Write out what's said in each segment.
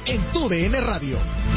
en TUDN Radio.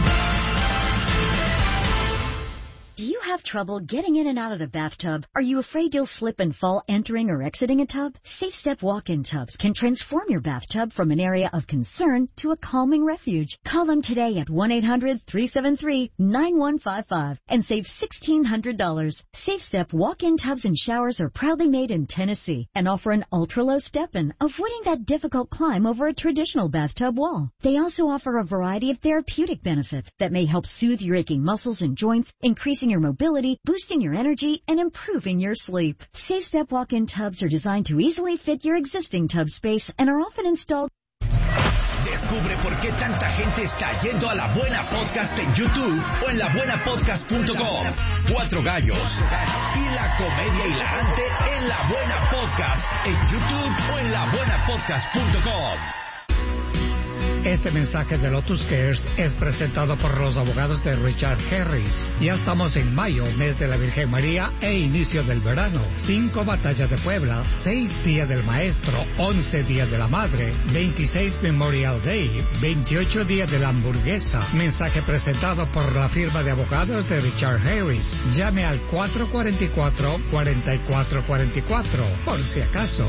Do you have trouble getting in and out of the bathtub? Are you afraid you'll slip and fall entering or exiting a tub? Safe Step walk-in tubs can transform your bathtub from an area of concern to a calming refuge. Call them today at 1-800-373-9155 and save $1,600. Safe Step walk-in tubs and showers are proudly made in Tennessee and offer an ultra-low step-in, avoiding that difficult climb over a traditional bathtub wall. They also offer a variety of therapeutic benefits that may help soothe your aching muscles and joints, increasing your mobility, boosting your energy, and improving your sleep. Safe Step walk-in tubs are designed to easily fit your existing tub space and are often installed. Descubre por qué tanta gente está yendo a La Buena Podcast en YouTube o en labuenapodcast.com. Cuatro gallos y la comedia hilarante en La Buena Podcast en YouTube o en labuenapodcast.com. Este mensaje de Lotus Cares es presentado por los abogados de Richard Harris. Ya estamos en mayo, mes de la Virgen María e inicio del verano. 5 batallas de Puebla, 6 días del maestro, 11 días de la madre, 26 Memorial Day, 28 días de la hamburguesa. Mensaje presentado por la firma de abogados de Richard Harris. Llame al 444-4444, por si acaso.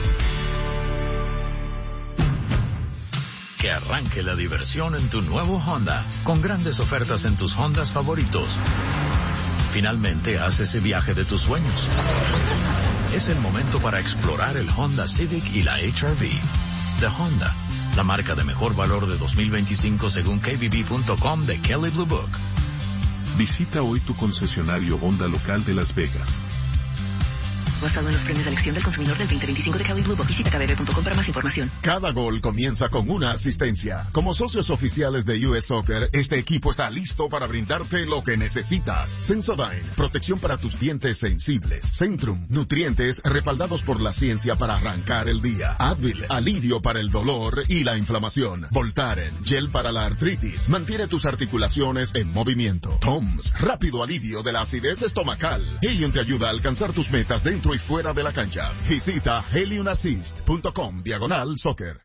Que arranque la diversión en tu nuevo Honda, con grandes ofertas en tus Hondas favoritos. Finalmente haz ese viaje de tus sueños. Es el momento para explorar el Honda Civic y la HR-V. De Honda, la marca de mejor valor de 2025 según KBB.com de Kelley Blue Book. Visita hoy tu concesionario Honda local de Las Vegas. Basado en los premios de elección del consumidor del 2025 de Kelley Blue Book. Visita kbb.com para más información. Cada gol comienza con una asistencia. Como socios oficiales de US Soccer, este equipo está listo para brindarte lo que necesitas. Sensodyne, protección para tus dientes sensibles. Centrum, nutrientes respaldados por la ciencia para arrancar el día. Advil, alivio para el dolor y la inflamación. Voltaren, gel para la artritis. Mantiene tus articulaciones en movimiento. Toms, rápido alivio de la acidez estomacal. Helium te ayuda a alcanzar tus metas dentro y fuera de la cancha. Visita heliumassist.com/soccer.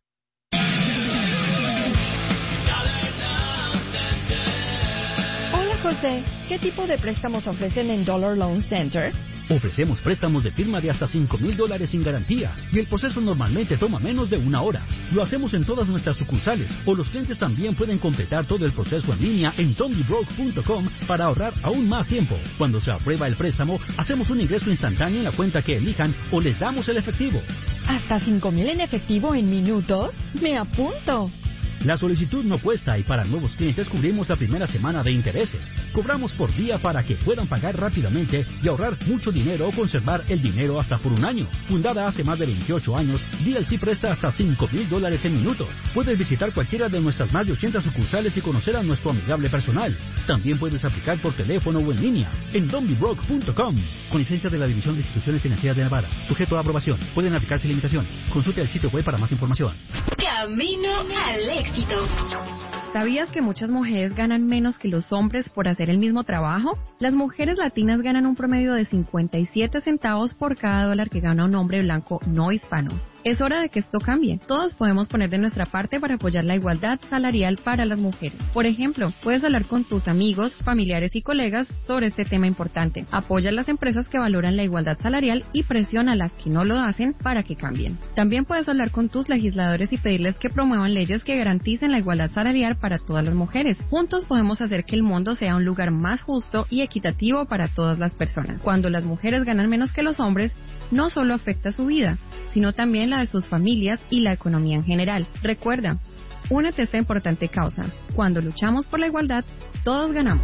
Hola José, ¿qué tipo de préstamos ofrecen en Dollar Loan Center? Ofrecemos préstamos de firma de hasta $5,000 sin garantía y el proceso normalmente toma menos de 1 hora. Lo hacemos en todas nuestras sucursales o los clientes también pueden completar todo el proceso en línea en tondybroke.com para ahorrar aún más tiempo. Cuando se aprueba el préstamo, hacemos un ingreso instantáneo en la cuenta que elijan o les damos el efectivo. ¿Hasta $5,000 en efectivo en minutos? ¡Me apunto! La solicitud no cuesta y para nuevos clientes cubrimos la primera semana de intereses. Cobramos por día para que puedan pagar rápidamente y ahorrar mucho dinero o conservar el dinero hasta por 1 año. Fundada hace más de 28 años, DLC presta hasta $5,000 en minutos. Puedes visitar cualquiera de nuestras más de 80 sucursales y conocer a nuestro amigable personal. También puedes aplicar por teléfono o en línea en donbybroke.com. Con licencia de la División de Instituciones Financieras de Nevada. Sujeto a aprobación. Pueden aplicarse limitaciones. Consulte el sitio web para más información. Camino al éxito. ¿Sabías que muchas mujeres ganan menos que los hombres por hacer el mismo trabajo? Las mujeres latinas ganan un promedio de 57 centavos por cada dólar que gana un hombre blanco no hispano. Es hora de que esto cambie. Todos podemos poner de nuestra parte para apoyar la igualdad salarial para las mujeres. Por ejemplo, puedes hablar con tus amigos, familiares y colegas sobre este tema importante. Apoya a las empresas que valoran la igualdad salarial y presiona a las que no lo hacen para que cambien. También puedes hablar con tus legisladores y pedirles que promuevan leyes que garanticen la igualdad salarial para todas las mujeres. Juntos podemos hacer que el mundo sea un lugar más justo y equitativo para todas las personas. Cuando las mujeres ganan menos que los hombres, no solo afecta su vida, sino también la de sus familias y la economía en general. Recuerda, únete a esta importante causa. Cuando luchamos por la igualdad, todos ganamos.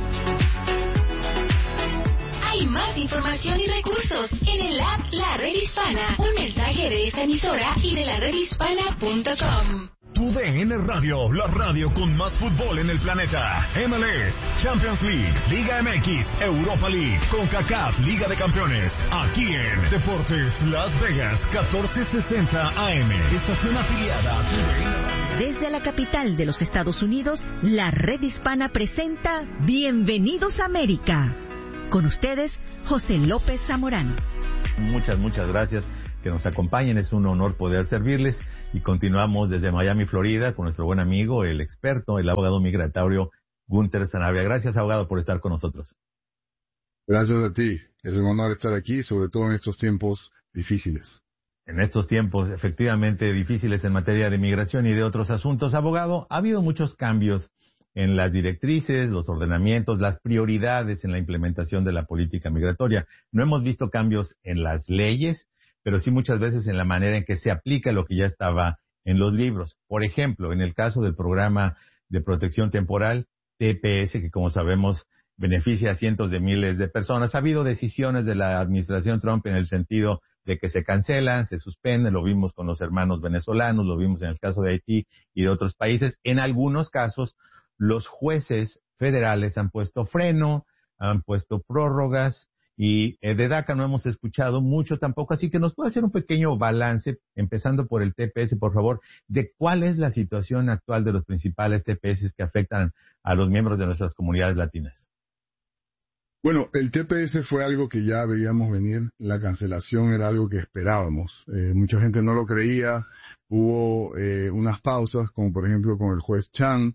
Hay más información y recursos en el app La Red Hispana. Un mensaje de esta emisora y de la redhispana.com. TUDN Radio, la radio con más fútbol en el planeta. MLS, Champions League, Liga MX, Europa League, CONCACAF, Liga de Campeones. Aquí en Deportes Las Vegas, 1460 AM. Estación afiliada a TUDN. Desde la capital de los Estados Unidos, la Red Hispana presenta Bienvenidos a América. Con ustedes, José López Zamorano. Muchas gracias. que nos acompañen. Es un honor poder servirles y continuamos desde Miami, Florida, con nuestro buen amigo, el experto, el abogado migratorio Gunther Sanabria. Gracias, abogado, por estar con nosotros. Gracias a ti. Es un honor estar aquí, sobre todo en estos tiempos difíciles. En estos tiempos efectivamente difíciles en materia de migración y de otros asuntos. Abogado, ha habido muchos cambios en las directrices, los ordenamientos, las prioridades en la implementación de la política migratoria. No hemos visto cambios en las leyes, pero sí muchas veces en la manera en que se aplica lo que ya estaba en los libros. Por ejemplo, en el caso del programa de protección temporal, TPS, que como sabemos beneficia a cientos de miles de personas, ha habido decisiones de la administración Trump en el sentido de que se cancelan, se suspenden, lo vimos con los hermanos venezolanos, lo vimos en el caso de Haití y de otros países. En algunos casos, los jueces federales han puesto freno, han puesto prórrogas, y de DACA no hemos escuchado mucho tampoco, así que nos puede hacer un pequeño balance, empezando por el TPS, por favor, de cuál es la situación actual de los principales TPS que afectan a los miembros de nuestras comunidades latinas. Bueno, el TPS fue algo que ya veíamos venir, la cancelación era algo que esperábamos. Mucha gente no lo creía, hubo unas pausas, como por ejemplo con el juez Chen,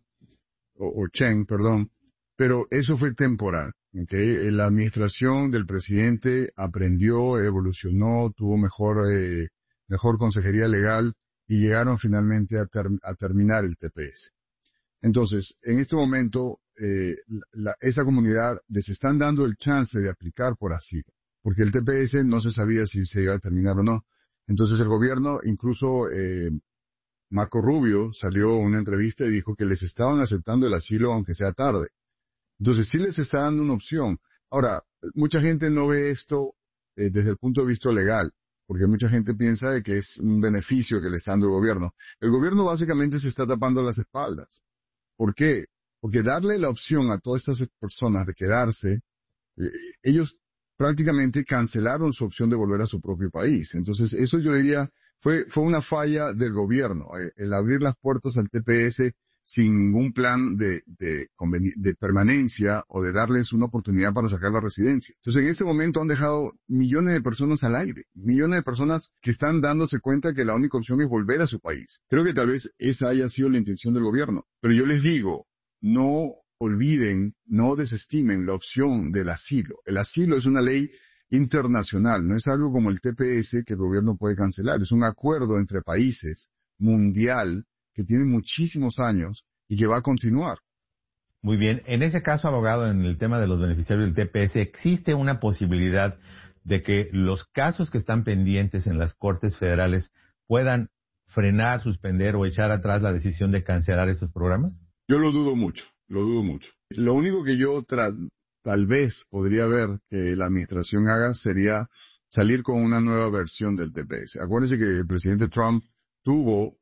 pero eso fue temporal. ¿Okay? La administración del presidente aprendió, evolucionó, tuvo mejor consejería legal y llegaron finalmente a terminar el TPS. Entonces, en este momento, esa comunidad les están dando el chance de aplicar por asilo, porque el TPS no se sabía si se iba a terminar o no. Entonces el gobierno, incluso Marco Rubio, salió en una entrevista y dijo que les estaban aceptando el asilo aunque sea tarde. Entonces sí les está dando una opción. Ahora, mucha gente no ve esto desde el punto de vista legal, porque mucha gente piensa de que es un beneficio que le está dando el gobierno. El gobierno básicamente se está tapando las espaldas. ¿Por qué? Porque darle la opción a todas estas personas de quedarse, ellos prácticamente cancelaron su opción de volver a su propio país. Entonces eso yo diría fue una falla del gobierno, el abrir las puertas al TPS sin ningún plan de permanencia o de darles una oportunidad para sacar la residencia. Entonces en este momento han dejado millones de personas al aire, millones de personas que están dándose cuenta que la única opción es volver a su país. Creo que tal vez esa haya sido la intención del gobierno, pero yo les digo, no olviden, no desestimen la opción del asilo. El asilo es una ley internacional, no es algo como el TPS que el gobierno puede cancelar, es un acuerdo entre países mundial que tiene muchísimos años y que va a continuar. Muy bien. En ese caso, abogado, en el tema de los beneficiarios del TPS, ¿existe una posibilidad de que los casos que están pendientes en las Cortes Federales puedan frenar, suspender o echar atrás la decisión de cancelar estos programas? Yo lo dudo mucho, lo dudo mucho. Lo único que yo tal vez podría ver que la administración haga sería salir con una nueva versión del TPS. Acuérdense que el presidente Trump tuvo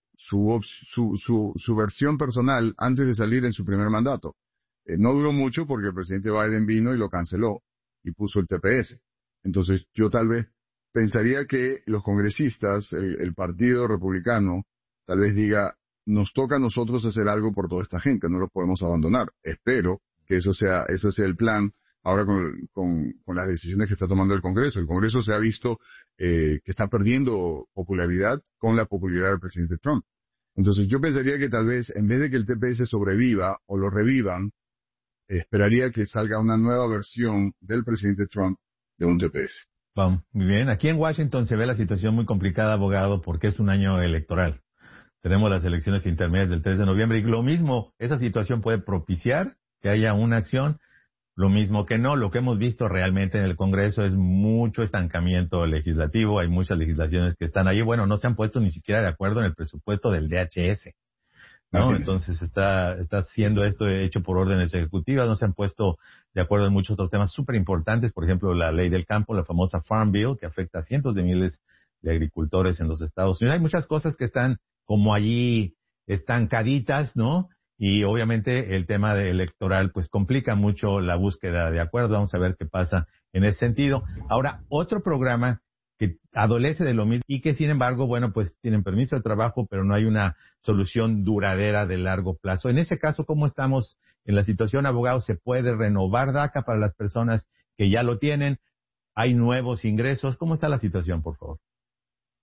su versión personal antes de salir en su primer mandato. No duró mucho porque el presidente Biden vino y lo canceló y puso el TPS. Entonces yo tal vez pensaría que los congresistas, el partido republicano, tal vez diga, nos toca a nosotros hacer algo por toda esta gente, no lo podemos abandonar. Espero que eso sea el plan ahora con las decisiones que está tomando el Congreso. El Congreso se ha visto que está perdiendo popularidad con la popularidad del presidente Trump. Entonces yo pensaría que tal vez en vez de que el TPS sobreviva o lo revivan, esperaría que salga una nueva versión del presidente Trump de un TPS. Vamos, muy bien. Aquí en Washington se ve la situación muy complicada, abogado, porque es un año electoral. Tenemos las elecciones intermedias del 3 de noviembre y lo mismo, esa situación puede propiciar que haya una acción, lo mismo que no. Lo que hemos visto realmente en el Congreso es mucho estancamiento legislativo, hay muchas legislaciones que están ahí, bueno, no se han puesto ni siquiera de acuerdo en el presupuesto del DHS, ¿no? Entonces está siendo esto hecho por órdenes ejecutivas, no se han puesto de acuerdo en muchos otros temas súper importantes, por ejemplo, la ley del campo, la famosa Farm Bill, que afecta a cientos de miles de agricultores en los Estados Unidos. Hay muchas cosas que están como allí estancaditas, ¿no? Y obviamente el tema electoral pues complica mucho la búsqueda de acuerdo. Vamos a ver qué pasa en ese sentido. Ahora, otro programa que adolece de lo mismo y que sin embargo, bueno, pues tienen permiso de trabajo, pero no hay una solución duradera de largo plazo. En ese caso, ¿cómo estamos en la situación, abogado? ¿Se puede renovar DACA para las personas que ya lo tienen? ¿Hay nuevos ingresos? ¿Cómo está la situación, por favor?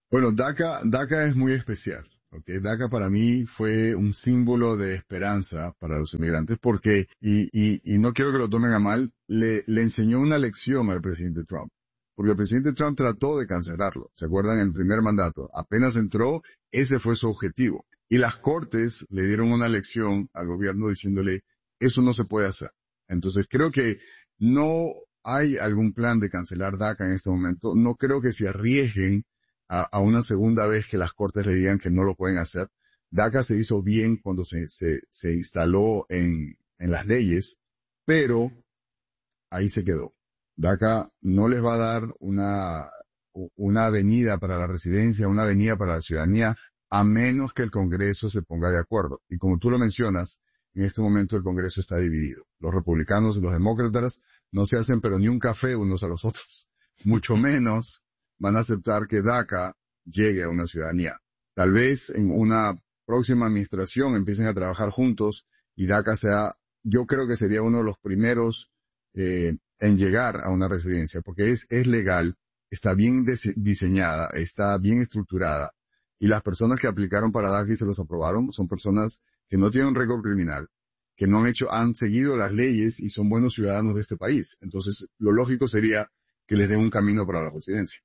Bueno, DACA es muy especial. Okay, DACA para mí fue un símbolo de esperanza para los inmigrantes porque, y no quiero que lo tomen a mal, le enseñó una lección al presidente Trump. Porque el presidente Trump trató de cancelarlo. ¿Se acuerdan? En el primer mandato. Apenas entró, ese fue su objetivo. Y las cortes le dieron una lección al gobierno diciéndole, eso no se puede hacer. Entonces creo que no hay algún plan de cancelar DACA en este momento. No creo que se arriesguen a una segunda vez que las cortes le digan que no lo pueden hacer. DACA se hizo bien cuando se instaló en las leyes, pero ahí se quedó. DACA no les va a dar una avenida para la residencia, una avenida para la ciudadanía, a menos que el Congreso se ponga de acuerdo. Y como tú lo mencionas, en este momento el Congreso está dividido. Los republicanos y los demócratas no se hacen pero ni un café unos a los otros. Mucho menos van a aceptar que DACA llegue a una ciudadanía. Tal vez en una próxima administración empiecen a trabajar juntos y DACA yo creo que sería uno de los primeros en llegar a una residencia, porque es legal, está bien diseñada, está bien estructurada, y las personas que aplicaron para DACA y se los aprobaron son personas que no tienen un récord criminal, que no han seguido las leyes y son buenos ciudadanos de este país. Entonces, lo lógico sería que les den un camino para la residencia.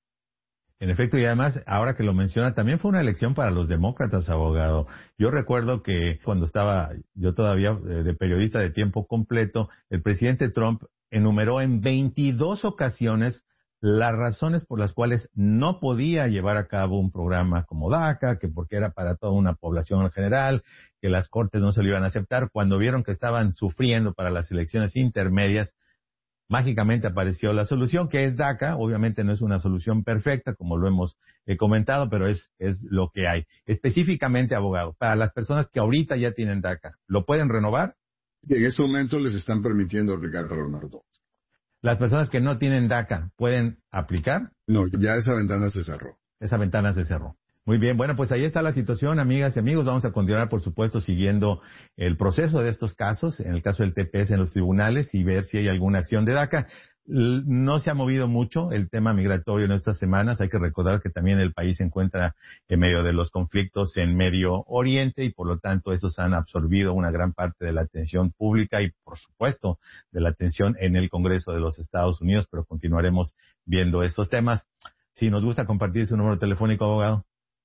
En efecto, y además, ahora que lo menciona, también fue una elección para los demócratas, abogado. Yo recuerdo que cuando estaba yo todavía de periodista de tiempo completo, el presidente Trump enumeró en 22 ocasiones las razones por las cuales no podía llevar a cabo un programa como DACA, que porque era para toda una población en general, que las cortes no se lo iban a aceptar. Cuando vieron que estaban sufriendo para las elecciones intermedias, mágicamente apareció la solución, que es DACA. Obviamente no es una solución perfecta, como lo hemos comentado, pero es lo que hay. Específicamente, abogado, para las personas que ahorita ya tienen DACA, ¿lo pueden renovar? En este momento les están permitiendo aplicar para renovar todo. ¿Las personas que no tienen DACA pueden aplicar? No, ya esa ventana se cerró. Esa ventana se cerró. Muy bien, bueno, pues ahí está la situación, amigas y amigos. Vamos a continuar, por supuesto, siguiendo el proceso de estos casos, en el caso del TPS en los tribunales, y ver si hay alguna acción de DACA. No se ha movido mucho el tema migratorio en estas semanas. Hay que recordar que también el país se encuentra en medio de los conflictos en Medio Oriente y por lo tanto esos han absorbido una gran parte de la atención pública y por supuesto de la atención en el Congreso de los Estados Unidos, pero continuaremos viendo esos temas. Si nos gusta compartir su número telefónico, abogado.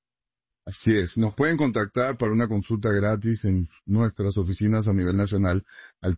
Así es, nos pueden contactar para una consulta gratis en nuestras oficinas a nivel nacional al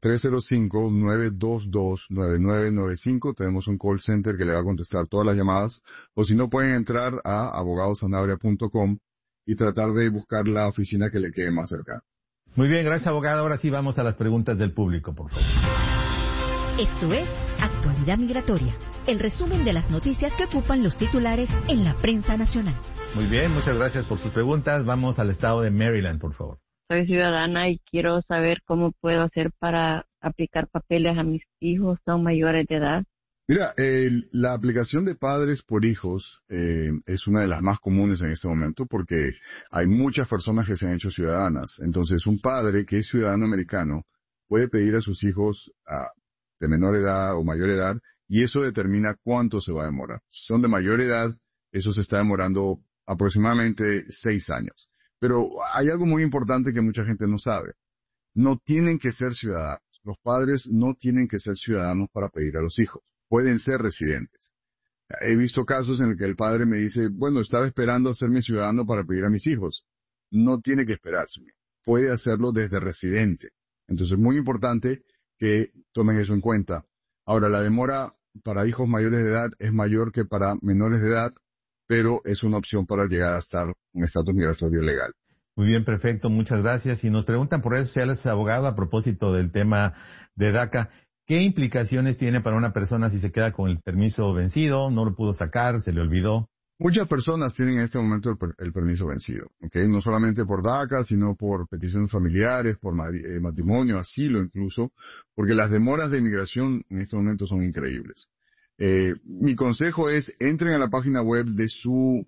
305-922-9995. Tenemos un call center que le va a contestar todas las llamadas, o si no pueden entrar a abogadosanabria.com y tratar de buscar la oficina que le quede más cerca. Muy bien, gracias, abogado. Ahora sí vamos a las preguntas del público, por favor. Esto es Actualidad Migratoria, el resumen de las noticias que ocupan los titulares en la prensa nacional. Muy bien, muchas gracias por sus preguntas. Vamos al estado de Maryland, por favor. Soy ciudadana y quiero saber cómo puedo hacer para aplicar papeles a mis hijos, son mayores de edad. Mira, la aplicación de padres por hijos es una de las más comunes en este momento porque hay muchas personas que se han hecho ciudadanas. Entonces, un padre que es ciudadano americano puede pedir a sus hijos de menor edad o mayor edad y eso determina cuánto se va a demorar. Si son de mayor edad, eso se está demorando aproximadamente 6 años. Pero hay algo muy importante que mucha gente no sabe. No tienen que ser ciudadanos. Los padres no tienen que ser ciudadanos para pedir a los hijos. Pueden ser residentes. He visto casos en el que el padre me dice, bueno, estaba esperando hacerme ciudadano para pedir a mis hijos. No tiene que esperarse. Puede hacerlo desde residente. Entonces es muy importante que tomen eso en cuenta. Ahora, la demora para hijos mayores de edad es mayor que para menores de edad, pero es una opción para llegar a estar en estatus migratorio legal. Muy bien, perfecto, muchas gracias. Y nos preguntan por redes sociales, abogado, a propósito del tema de DACA, ¿qué implicaciones tiene para una persona si se queda con el permiso vencido, no lo pudo sacar, se le olvidó? Muchas personas tienen en este momento el permiso vencido, ¿okay? No solamente por DACA, sino por peticiones familiares, por matrimonio, asilo incluso, porque las demoras de inmigración en este momento son increíbles. Mi consejo es, entren a la página web de su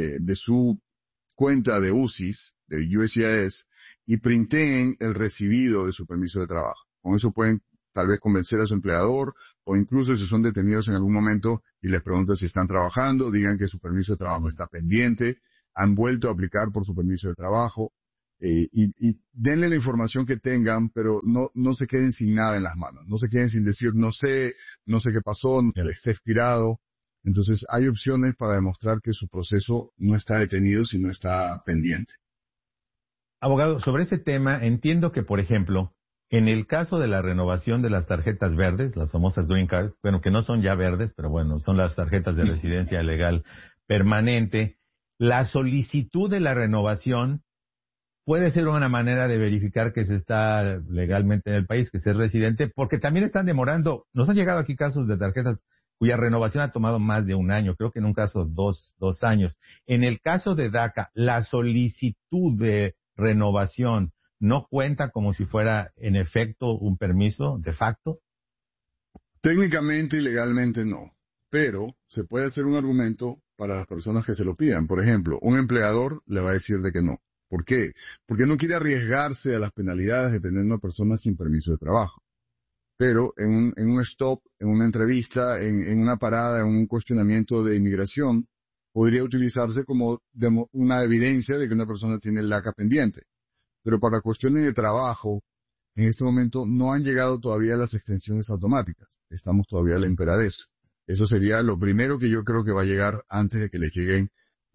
cuenta de UCIS, de USCIS, y printen el recibido de su permiso de trabajo. Con eso pueden tal vez convencer a su empleador, o incluso si son detenidos en algún momento y les preguntan si están trabajando, digan que su permiso de trabajo está pendiente, han vuelto a aplicar por su permiso de trabajo, y denle la información que tengan, pero no se queden sin nada en las manos, no se queden sin decir no sé qué pasó, está expirado. Entonces hay opciones para demostrar que su proceso no está detenido, sino está pendiente. Abogado, sobre ese tema, entiendo que, por ejemplo, en el caso de la renovación de las tarjetas verdes, las famosas Green Card, bueno, que no son ya verdes, pero bueno, son las tarjetas de residencia legal permanente, la solicitud de la renovación puede ser una manera de verificar que se está legalmente en el país, que se es residente, porque también están demorando. Nos han llegado aquí casos de tarjetas cuya renovación ha tomado más de un año, creo que en un caso dos años. En el caso de DACA, la solicitud de renovación no cuenta como si fuera en efecto un permiso de facto. Técnicamente y legalmente no, pero se puede hacer un argumento para las personas que se lo pidan. Por ejemplo, un empleador le va a decir de que no. ¿Por qué? Porque no quiere arriesgarse a las penalidades de tener una persona sin permiso de trabajo. Pero en un stop, en una entrevista, en una parada, en un cuestionamiento de inmigración, podría utilizarse como una evidencia de que una persona tiene el DACA pendiente. Pero para cuestiones de trabajo, en este momento no han llegado todavía las extensiones automáticas. Estamos todavía a la espera de eso. Eso sería lo primero que yo creo que va a llegar antes de que les lleguen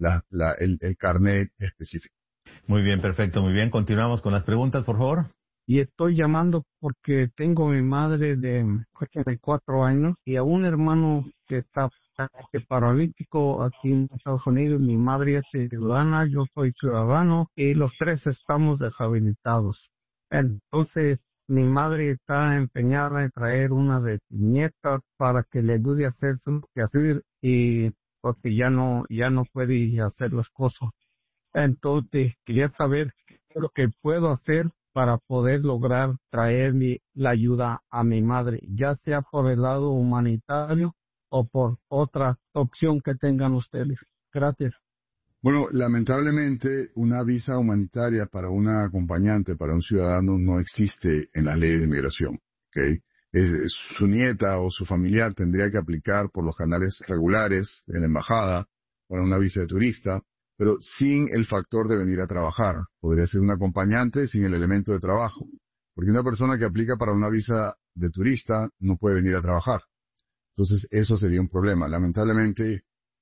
el carnet específico. Muy bien, perfecto, muy bien. Continuamos con las preguntas, por favor. Y estoy llamando porque tengo a mi madre de 84 años y a un hermano que está paralítico aquí en Estados Unidos. Mi madre es ciudadana, yo soy ciudadano y los tres estamos deshabilitados. Entonces, mi madre está empeñada en traer una de sus nietas para que le ayude a hacer su quehacer y porque ya no puede hacer las cosas. Entonces, quería saber lo que puedo hacer para poder lograr traer la ayuda a mi madre, ya sea por el lado humanitario o por otra opción que tengan ustedes. Gracias. Bueno, lamentablemente una visa humanitaria para una acompañante, para un ciudadano, no existe en las leyes de inmigración. ¿Okay? Su nieta o su familiar tendría que aplicar por los canales regulares en la embajada para una visa de turista, pero sin el factor de venir a trabajar. Podría ser un acompañante sin el elemento de trabajo. Porque una persona que aplica para una visa de turista no puede venir a trabajar. Entonces, eso sería un problema. Lamentablemente,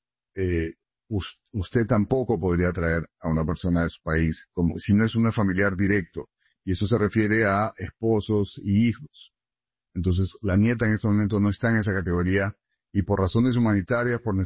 usted tampoco podría traer a una persona de su país, como si no es un familiar directo. Y eso se refiere a esposos y hijos. Entonces, la nieta en este momento no está en esa categoría y por razones humanitarias, por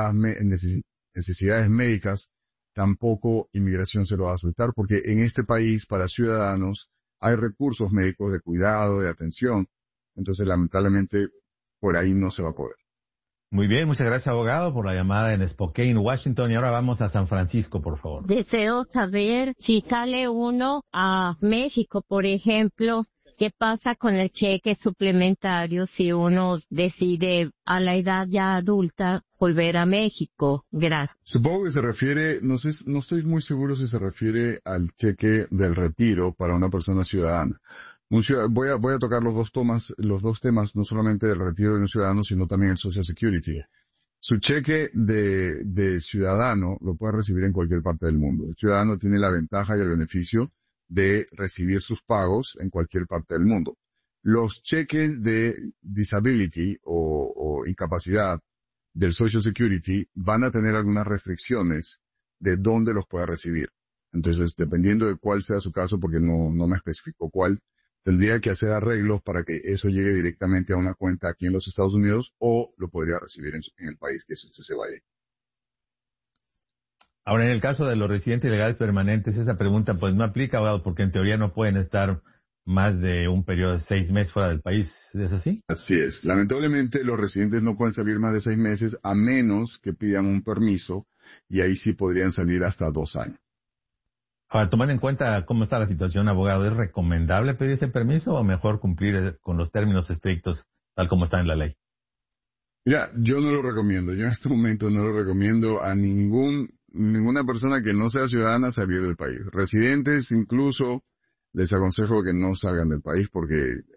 necesidades médicas, tampoco inmigración se lo va a aceptar, porque en este país, para ciudadanos, hay recursos médicos de cuidado, de atención. Entonces, lamentablemente, por ahí no se va a poder. Muy bien, muchas gracias, abogado, por la llamada en Spokane, Washington. Y ahora vamos a San Francisco, por favor. Deseo saber si sale uno a México, por ejemplo, ¿qué pasa con el cheque suplementario si uno decide a la edad ya adulta volver a México? Gracias. Supongo que se refiere, no estoy muy seguro si se refiere al cheque del retiro para una persona ciudadana. Voy a tocar los dos temas, no solamente del retiro de un ciudadano, sino también el Social Security. Su cheque de ciudadano lo puede recibir en cualquier parte del mundo. El ciudadano tiene la ventaja y el beneficio de recibir sus pagos en cualquier parte del mundo. Los cheques de disability o incapacidad del Social Security van a tener algunas restricciones de dónde los pueda recibir. Entonces, dependiendo de cuál sea su caso, porque no me especificó cuál, tendría que hacer arreglos para que eso llegue directamente a una cuenta aquí en los Estados Unidos o lo podría recibir en el país que usted se vaya. Ahora, en el caso de los residentes ilegales permanentes, esa pregunta pues no aplica, abogado, porque en teoría no pueden estar más de un periodo de 6 meses fuera del país. ¿Es así? Así es. Lamentablemente, los residentes no pueden salir más de 6 meses a menos que pidan un permiso y ahí sí podrían salir hasta 2 años. Ahora, tomando en cuenta cómo está la situación, abogado, ¿es recomendable pedir ese permiso o mejor cumplir con los términos estrictos tal como está en la ley? Mira, yo no lo recomiendo. Yo en este momento no lo recomiendo a ninguna persona que no sea ciudadana salir del país. Residentes incluso les aconsejo que no salgan del país porque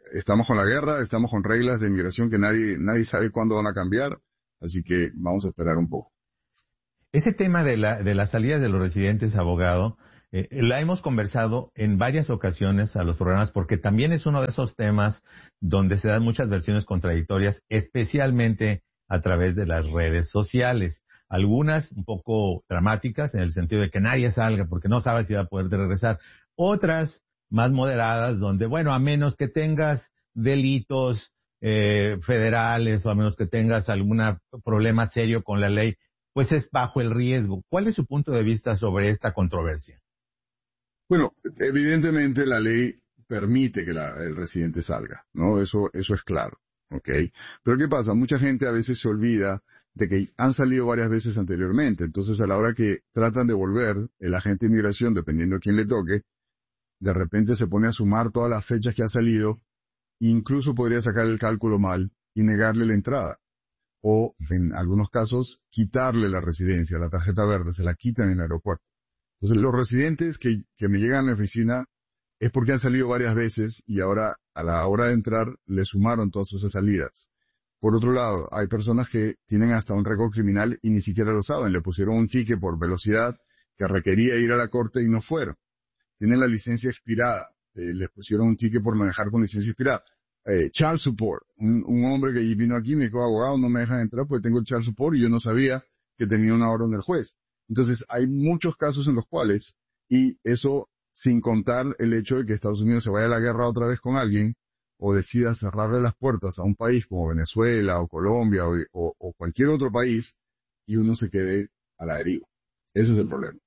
estamos con la guerra, estamos con reglas de inmigración que nadie sabe cuándo van a cambiar, así que vamos a esperar un poco. Ese tema de la salida de los residentes, abogado, la hemos conversado en varias ocasiones a los programas porque también es uno de esos temas donde se dan muchas versiones contradictorias, especialmente a través de las redes sociales. Algunas un poco dramáticas en el sentido de que nadie salga porque no sabe si va a poder regresar. Otras más moderadas donde, bueno, a menos que tengas delitos federales o a menos que tengas algún problema serio con la ley, pues es bajo el riesgo. ¿Cuál es su punto de vista sobre esta controversia? Bueno, evidentemente la ley permite que el residente salga, ¿no? Eso es claro, ¿ok? Pero ¿qué pasa? Mucha gente a veces se olvida de que han salido varias veces anteriormente. Entonces, a la hora que tratan de volver, el agente de inmigración, dependiendo a quién le toque, de repente se pone a sumar todas las fechas que ha salido, incluso podría sacar el cálculo mal y negarle la entrada. O, en algunos casos, quitarle la residencia, la tarjeta verde, se la quitan en el aeropuerto. Entonces, los residentes que me llegan a la oficina es porque han salido varias veces y ahora, a la hora de entrar, le sumaron todas esas salidas. Por otro lado, hay personas que tienen hasta un récord criminal y ni siquiera lo saben. Le pusieron un ticket por velocidad que requería ir a la corte y no fueron. Tienen la licencia expirada. Les pusieron un ticket por manejar con licencia expirada. Child support. Un hombre que vino aquí me dijo, abogado, no me dejan entrar porque tengo el child support y yo no sabía que tenía una orden del juez. Entonces, hay muchos casos en los cuales, y eso sin contar el hecho de que Estados Unidos se vaya a la guerra otra vez con alguien, o decida cerrarle las puertas a un país como Venezuela o Colombia o cualquier otro país, y uno se quede a la deriva. Ese es el problema.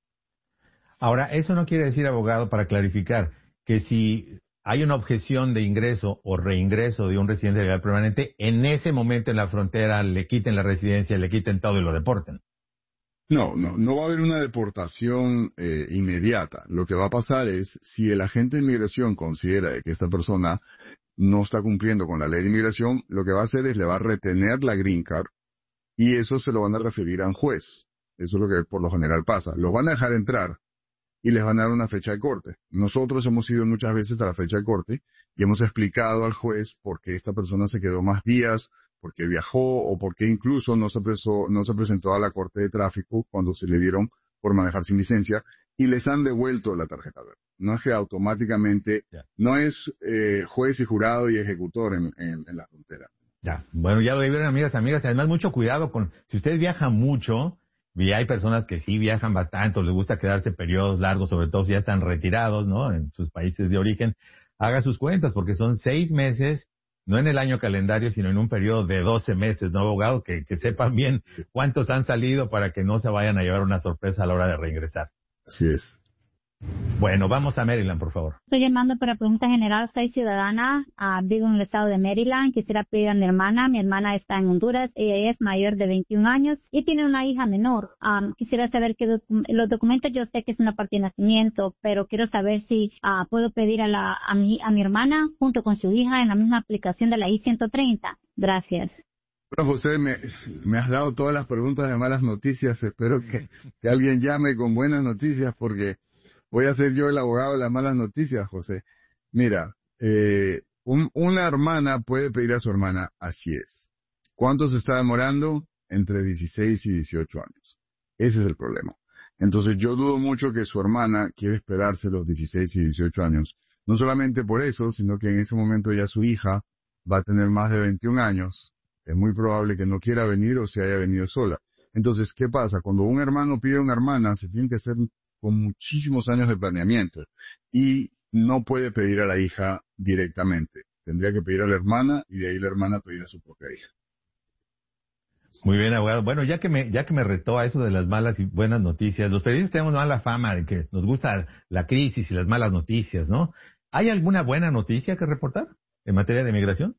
Ahora, eso no quiere decir, abogado, para clarificar, que si hay una objeción de ingreso o reingreso de un residente legal permanente, en ese momento en la frontera le quiten la residencia, le quiten todo y lo deporten. No va a haber una deportación inmediata. Lo que va a pasar es, si el agente de inmigración considera que esta persona no está cumpliendo con la ley de inmigración, lo que va a hacer es le va a retener la green card y eso se lo van a referir a un juez. Eso es lo que por lo general pasa. Los van a dejar entrar y les van a dar una fecha de corte. Nosotros hemos ido muchas veces a la fecha de corte y hemos explicado al juez por qué esta persona se quedó más días, por qué viajó o por qué incluso no se presentó a la corte de tráfico cuando se le dieron por manejar sin licencia y les han devuelto la tarjeta verde. No es que automáticamente, no es juez y jurado y ejecutor en la frontera. Ya, bueno, ya lo vieron, amigas. Además, mucho cuidado si usted viaja mucho, y hay personas que sí viajan bastante, les gusta quedarse periodos largos, sobre todo si ya están retirados, ¿no? En sus países de origen, haga sus cuentas, porque son 6 meses, no en el año calendario, sino en un periodo de 12 meses, ¿no, abogado? Que sepan bien cuántos han salido para que no se vayan a llevar una sorpresa a la hora de reingresar. Así es. Bueno, vamos a Maryland, por favor. Estoy llamando para pregunta general. Soy ciudadana, vivo en el estado de Maryland. Quisiera pedir a mi hermana. Mi hermana está en Honduras. Ella es mayor de 21 años y tiene una hija menor. Quisiera saber que los documentos, yo sé que es una parte de nacimiento, pero quiero saber si puedo pedir a mi hermana junto con su hija en la misma aplicación de la I-130. Gracias. Bueno, José, me has dado todas las preguntas de malas noticias. Espero que alguien llame con buenas noticias porque voy a ser yo el abogado de las malas noticias, José. Mira, una hermana puede pedir a su hermana, así es. ¿Cuánto se está demorando? Entre 16 y 18 años. Ese es el problema. Entonces yo dudo mucho que su hermana quiera esperarse los 16 y 18 años. No solamente por eso, sino que en ese momento ya su hija va a tener más de 21 años. Es muy probable que no quiera venir o se haya venido sola. Entonces, ¿qué pasa? Cuando un hermano pide a una hermana, se tiene que hacer con muchísimos años de planeamiento y no puede pedir a la hija directamente. Tendría que pedir a la hermana y de ahí la hermana pedir a su propia hija. Muy bien, abogado. Bueno, ya que me retó a eso de las malas y buenas noticias, los periodistas tenemos mala fama de que nos gusta la crisis y las malas noticias, ¿no? ¿Hay alguna buena noticia que reportar en materia de migración?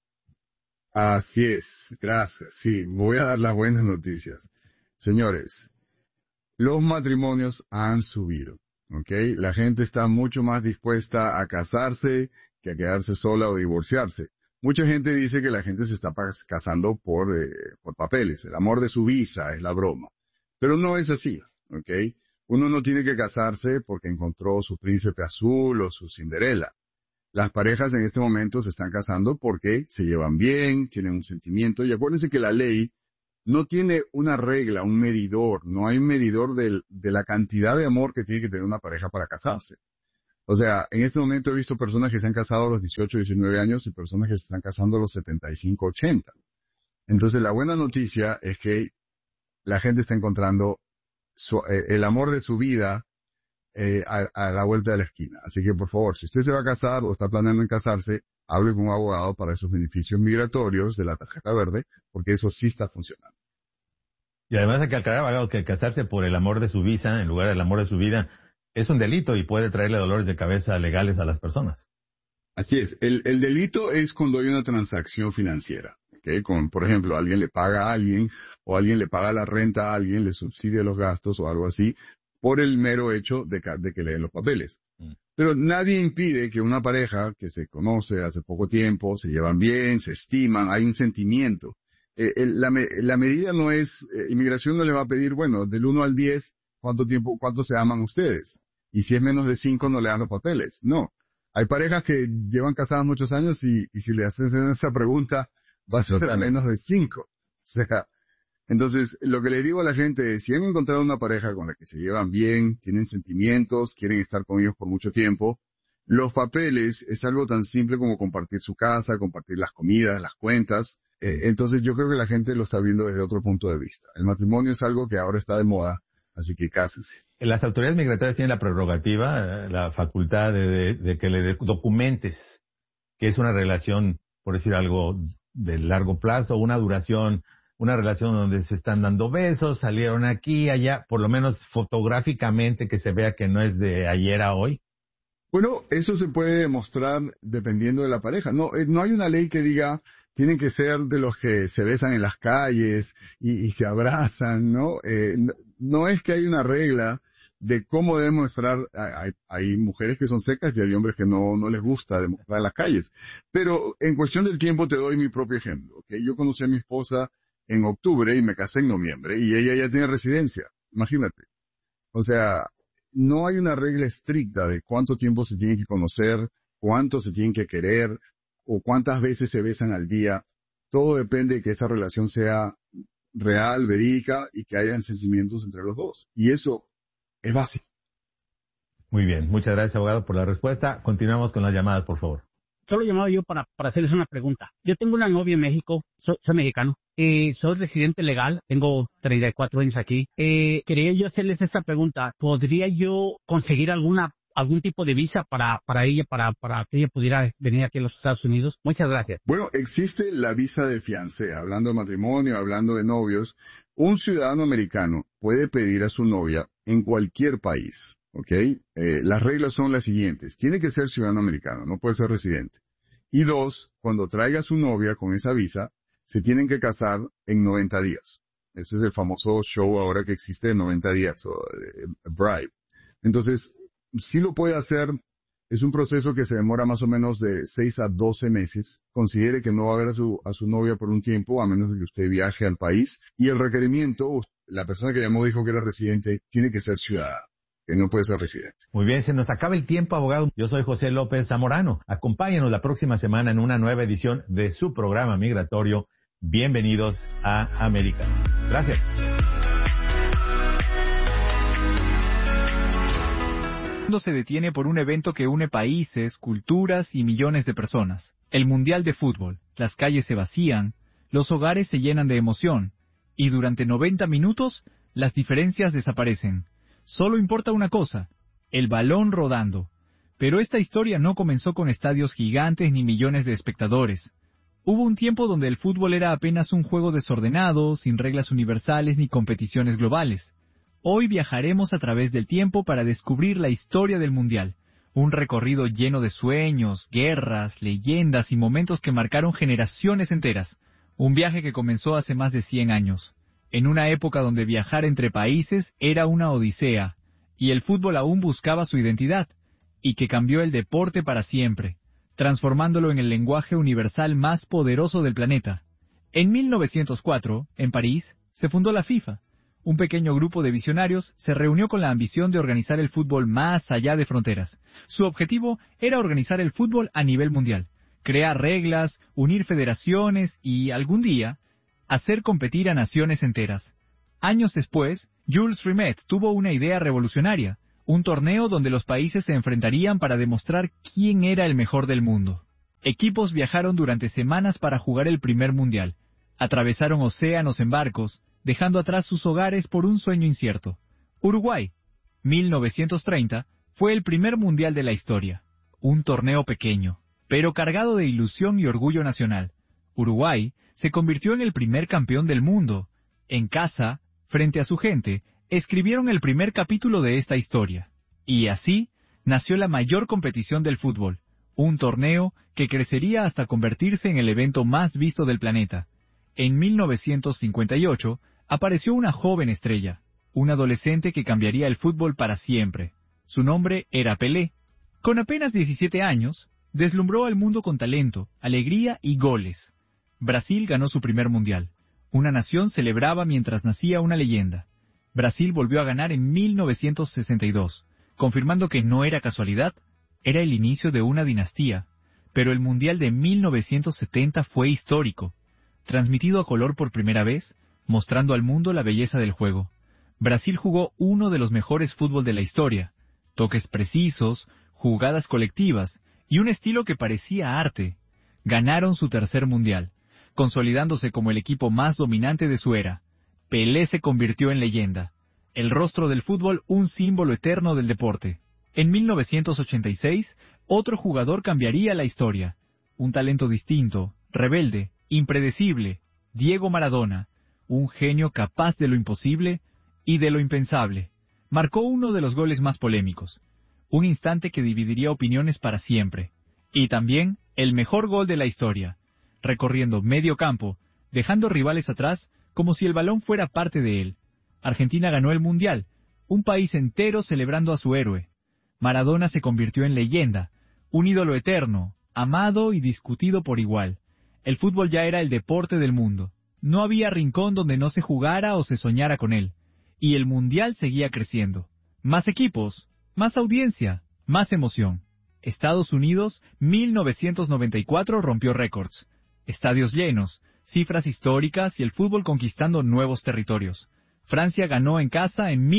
Así es, gracias. Sí, voy a dar las buenas noticias. Señores, los matrimonios han subido, ¿ok? La gente está mucho más dispuesta a casarse que a quedarse sola o divorciarse. Mucha gente dice que la gente se está casando por papeles. El amor de su visa es la broma. Pero no es así, ¿ok? Uno no tiene que casarse porque encontró su príncipe azul o su Cinderela. Las parejas en este momento se están casando porque se llevan bien, tienen un sentimiento, y acuérdense que la ley no tiene una regla, un medidor, no hay un medidor de la cantidad de amor que tiene que tener una pareja para casarse. O sea, en este momento he visto personas que se han casado a los 18, 19 años y personas que se están casando a los 75, 80. Entonces, la buena noticia es que la gente está encontrando el amor de su vida a la vuelta de la esquina. Así que, por favor, si usted se va a casar o está planeando en casarse, hable con un abogado para esos beneficios migratorios de la tarjeta verde, porque eso sí está funcionando. Y además hay que aclarar, abogado, que casarse por el amor de su visa en lugar del amor de su vida es un delito y puede traerle dolores de cabeza legales a las personas. Así es. El delito es cuando hay una transacción financiera. ¿Okay? Por ejemplo, alguien le paga a alguien o alguien le paga la renta a alguien, le subsidia los gastos o algo así, por el mero hecho de que leen los papeles. Pero nadie impide que una pareja que se conoce hace poco tiempo, se llevan bien, se estiman, hay un sentimiento. La medida no es, inmigración no le va a pedir, bueno, del 1 al 10, cuánto se aman ustedes. Y si es menos de 5, no le dan los papeles. No. Hay parejas que llevan casadas muchos años y si le hacen esa pregunta, va a ser a menos de 5. O sea, entonces, lo que le digo a la gente es, si han encontrado una pareja con la que se llevan bien, tienen sentimientos, quieren estar con ellos por mucho tiempo, los papeles es algo tan simple como compartir su casa, compartir las comidas, las cuentas. Entonces, yo creo que la gente lo está viendo desde otro punto de vista. El matrimonio es algo que ahora está de moda, así que cásense. Las autoridades migratorias tienen la prerrogativa, la facultad de que le documentes que es una relación, por decir algo, de largo plazo, una duración, una relación donde se están dando besos, salieron aquí, allá, por lo menos fotográficamente que se vea que no es de ayer a hoy. Bueno, eso se puede demostrar dependiendo de la pareja. No hay una ley que diga tienen que ser de los que se besan en las calles y se abrazan, ¿no? No es que hay una regla de cómo demostrar. Hay mujeres que son secas y hay hombres que no les gusta demostrar en las calles. Pero en cuestión del tiempo te doy mi propio ejemplo. ¿Okay? Yo conocí a mi esposa en octubre y me casé en noviembre y ella ya tiene residencia. Imagínate. O sea, no hay una regla estricta de cuánto tiempo se tiene que conocer, cuánto se tienen que querer o cuántas veces se besan al día. Todo depende de que esa relación sea real, verídica y que hayan sentimientos entre los dos. Y eso es básico. Muy bien. Muchas gracias, abogado, por la respuesta. Continuamos con las llamadas, por favor. Solo llamaba yo para hacerles una pregunta. Yo tengo una novia en México, soy mexicano, soy residente legal, tengo 34 años aquí. Quería yo hacerles esta pregunta. ¿Podría yo conseguir algún tipo de visa para ella, para que ella pudiera venir aquí a los Estados Unidos? Muchas gracias. Bueno, existe la visa de fiancé, hablando de matrimonio, hablando de novios. Un ciudadano americano puede pedir a su novia en cualquier país. ¿Ok? Las reglas son las siguientes. Tiene que ser ciudadano americano, no puede ser residente. Y 2, cuando traiga a su novia con esa visa, se tienen que casar en 90 días. Ese es el famoso show ahora que existe de 90 días, o Bride. Entonces, sí lo puede hacer. Es un proceso que se demora más o menos de 6 a 12 meses. Considere que no va a ver a su novia por un tiempo, a menos de que usted viaje al país. Y el requerimiento, la persona que llamó dijo que era residente, tiene que ser ciudadana, que no puede ser residente. Muy bien, se nos acaba el tiempo, abogado. Yo soy José López Zamorano. Acompáñenos la próxima semana en una nueva edición de su programa migratorio. Bienvenidos a América. Gracias. No se detiene por un evento que une países, culturas y millones de personas. El Mundial de Fútbol. Las calles se vacían, los hogares se llenan de emoción, y durante 90 minutos las diferencias desaparecen. Solo importa una cosa, el balón rodando. Pero esta historia no comenzó con estadios gigantes ni millones de espectadores. Hubo un tiempo donde el fútbol era apenas un juego desordenado, sin reglas universales ni competiciones globales. Hoy viajaremos a través del tiempo para descubrir la historia del Mundial. Un recorrido lleno de sueños, guerras, leyendas y momentos que marcaron generaciones enteras. Un viaje que comenzó hace más de 100 años. En una época donde viajar entre países era una odisea, y el fútbol aún buscaba su identidad, y que cambió el deporte para siempre, transformándolo en el lenguaje universal más poderoso del planeta. En 1904, en París, se fundó la FIFA, un pequeño grupo de visionarios se reunió con la ambición de organizar el fútbol más allá de fronteras. Su objetivo era organizar el fútbol a nivel mundial, crear reglas, unir federaciones y, algún día, hacer competir a naciones enteras. Años después, Jules Rimet tuvo una idea revolucionaria, un torneo donde los países se enfrentarían para demostrar quién era el mejor del mundo. Equipos viajaron durante semanas para jugar el primer mundial. Atravesaron océanos en barcos, dejando atrás sus hogares por un sueño incierto. Uruguay, 1930, fue el primer mundial de la historia. Un torneo pequeño, pero cargado de ilusión y orgullo nacional. Uruguay se convirtió en el primer campeón del mundo. En casa, frente a su gente, escribieron el primer capítulo de esta historia. Y así nació la mayor competición del fútbol, un torneo que crecería hasta convertirse en el evento más visto del planeta. En 1958 apareció una joven estrella, un adolescente que cambiaría el fútbol para siempre. Su nombre era Pelé. Con apenas 17 años, deslumbró al mundo con talento, alegría y goles. Brasil ganó su primer mundial. Una nación celebraba mientras nacía una leyenda. Brasil volvió a ganar en 1962, confirmando que no era casualidad, era el inicio de una dinastía. Pero el Mundial de 1970 fue histórico, transmitido a color por primera vez, mostrando al mundo la belleza del juego. Brasil jugó uno de los mejores fútbol de la historia, toques precisos, jugadas colectivas y un estilo que parecía arte. Ganaron su tercer mundial, consolidándose como el equipo más dominante de su era. Pelé se convirtió en leyenda, el rostro del fútbol, un símbolo eterno del deporte. En 1986, otro jugador cambiaría la historia. Un talento distinto, rebelde, impredecible, Diego Maradona, un genio capaz de lo imposible y de lo impensable. Marcó uno de los goles más polémicos, un instante que dividiría opiniones para siempre. Y también el mejor gol de la historia, recorriendo medio campo, dejando rivales atrás como si el balón fuera parte de él. Argentina ganó el Mundial, un país entero celebrando a su héroe. Maradona se convirtió en leyenda, un ídolo eterno, amado y discutido por igual. El fútbol ya era el deporte del mundo. No había rincón donde no se jugara o se soñara con él. Y el Mundial seguía creciendo. Más equipos, más audiencia, más emoción. Estados Unidos, 1994 rompió récords. Estadios llenos, cifras históricas y el fútbol conquistando nuevos territorios. Francia ganó en casa en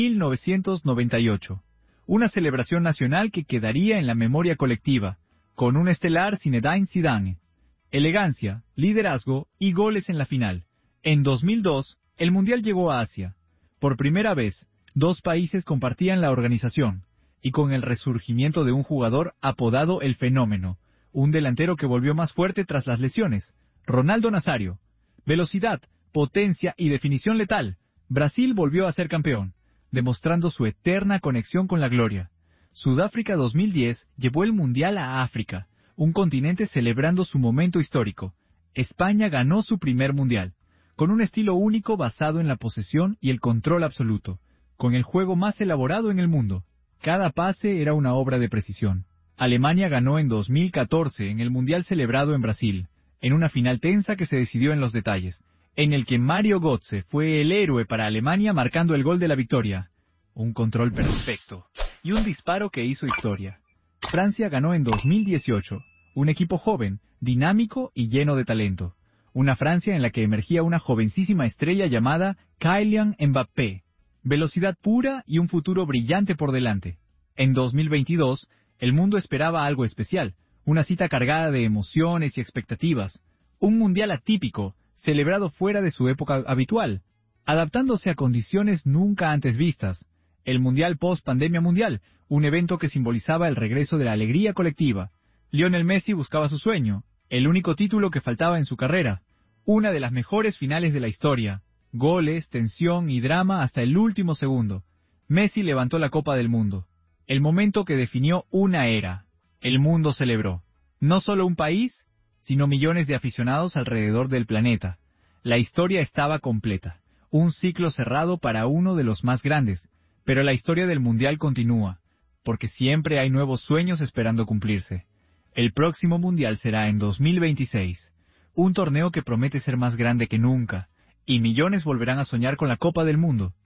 1998. Una celebración nacional que quedaría en la memoria colectiva, con un estelar Zinedine Zidane. Elegancia, liderazgo y goles en la final. En 2002, el Mundial llegó a Asia. Por primera vez, dos países compartían la organización, y con el resurgimiento de un jugador apodado El Fenómeno, un delantero que volvió más fuerte tras las lesiones, Ronaldo Nazario. Velocidad, potencia y definición letal. Brasil volvió a ser campeón, demostrando su eterna conexión con la gloria. Sudáfrica 2010 llevó el Mundial a África, un continente celebrando su momento histórico. España ganó su primer Mundial, con un estilo único basado en la posesión y el control absoluto, con el juego más elaborado en el mundo. Cada pase era una obra de precisión. Alemania ganó en 2014 en el Mundial celebrado en Brasil, en una final tensa que se decidió en los detalles, en el que Mario Götze fue el héroe para Alemania marcando el gol de la victoria. Un control perfecto y un disparo que hizo historia. Francia ganó en 2018, un equipo joven, dinámico y lleno de talento. Una Francia en la que emergía una jovencísima estrella llamada Kylian Mbappé. Velocidad pura y un futuro brillante por delante. En 2022, el mundo esperaba algo especial, una cita cargada de emociones y expectativas. Un mundial atípico, celebrado fuera de su época habitual, adaptándose a condiciones nunca antes vistas. El Mundial post-pandemia mundial, un evento que simbolizaba el regreso de la alegría colectiva. Lionel Messi buscaba su sueño, el único título que faltaba en su carrera. Una de las mejores finales de la historia. Goles, tensión y drama hasta el último segundo. Messi levantó la Copa del Mundo. El momento que definió una era. El mundo celebró. No solo un país, sino millones de aficionados alrededor del planeta. La historia estaba completa. Un ciclo cerrado para uno de los más grandes. Pero la historia del Mundial continúa, porque siempre hay nuevos sueños esperando cumplirse. El próximo Mundial será en 2026. Un torneo que promete ser más grande que nunca, y millones volverán a soñar con la Copa del Mundo.